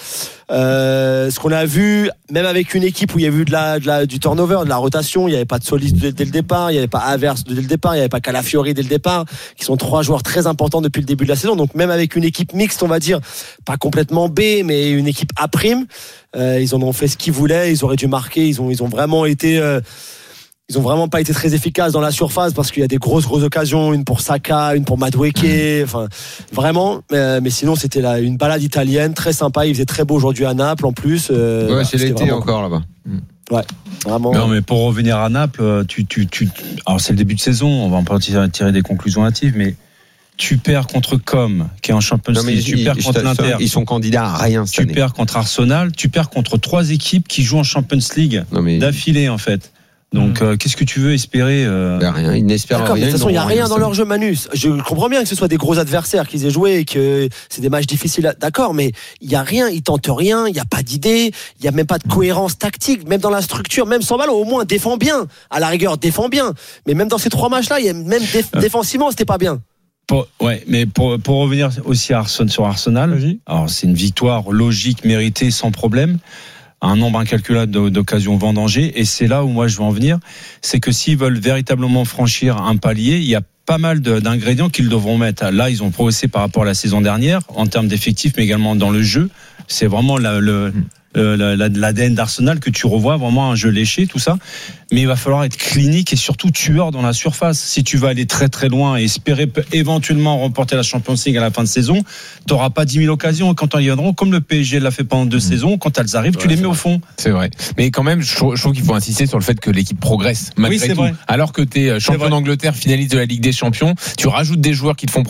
Euh, ce qu'on a vu, même avec une équipe où il y a eu de la, de la, du turnover, de la rotation, il n'y avait pas de Solis dès, dès le départ, il n'y avait pas Havertz dès le départ, il n'y avait pas Calafiori dès le départ, qui sont trois joueurs très importants depuis le début de la saison. Donc même avec une équipe mixte, on va dire, pas complètement B, mais une équipe A prime, euh, ils en ont fait ce qu'ils voulaient, ils auraient dû marquer, ils ont, ils ont vraiment été... Euh, Ils ont vraiment pas été très efficaces dans la surface parce qu'il y a des grosses grosses occasions, une pour Saka, une pour Madueke, enfin vraiment. Mais, mais sinon c'était là une balade italienne très sympa. Il faisait très beau aujourd'hui à Naples en plus. Euh, ouais, c'est l'été encore cool. là-bas. Ouais, vraiment. Non, mais pour revenir à Naples, tu tu tu. Alors c'est le début de saison, on va en partir tirer des conclusions hâtives, mais. Tu perds contre Com, qui est en Champions League. Tu perds contre l'Inter. Ils sont candidats à rien. Tu perds contre Arsenal. Tu perds contre trois équipes qui jouent en Champions League non, mais... d'affilée en fait. Donc, euh, qu'est-ce que tu veux espérer euh... ben rien, ils n'espèrent D'accord, rien. De toute façon, il n'y a rien, rien dans ça. leur jeu, Manu. Je comprends bien que ce soit des gros adversaires qu'ils aient joué et que c'est des matchs difficiles. D'accord, mais il n'y a rien, ils tentent rien, il n'y a pas d'idée, il n'y a même pas de cohérence tactique, même dans la structure, même sans ballon, au moins défend bien. À la rigueur, défend bien. Mais même dans ces trois matchs-là, il y a même déf- euh... défensivement, c'était pas bien. Pour, ouais, mais pour, pour revenir aussi à Arsenal, sur Arsenal, Vas-y. Alors c'est une victoire logique, méritée, sans problème. Un nombre incalculable d'occasions vendangées, et c'est là où moi je veux en venir, c'est que s'ils veulent véritablement franchir un palier, il y a pas mal de, d'ingrédients qu'ils devront mettre. Là, ils ont progressé par rapport à la saison dernière, en termes d'effectifs, mais également dans le jeu. C'est vraiment la, le, le, l'A D N d'Arsenal que tu revois, vraiment un jeu léché, tout ça. Mais il va falloir être clinique et surtout tueur dans la surface. Si tu vas aller très très loin et espérer éventuellement remporter la Champions League à la fin de saison, tu n'auras pas dix mille occasions. Et quand elles viendront, comme le P S G l'a fait pendant deux mmh. saisons, quand elles arrivent, ouais, tu les mets vrai. Au fond. C'est vrai. Mais quand même, je trouve, je trouve qu'il faut insister sur le fait que l'équipe progresse malgré oui, c'est tout. Vrai. Alors que tu es champion d'Angleterre, finaliste de la Ligue des Champions, tu rajoutes des joueurs qui te font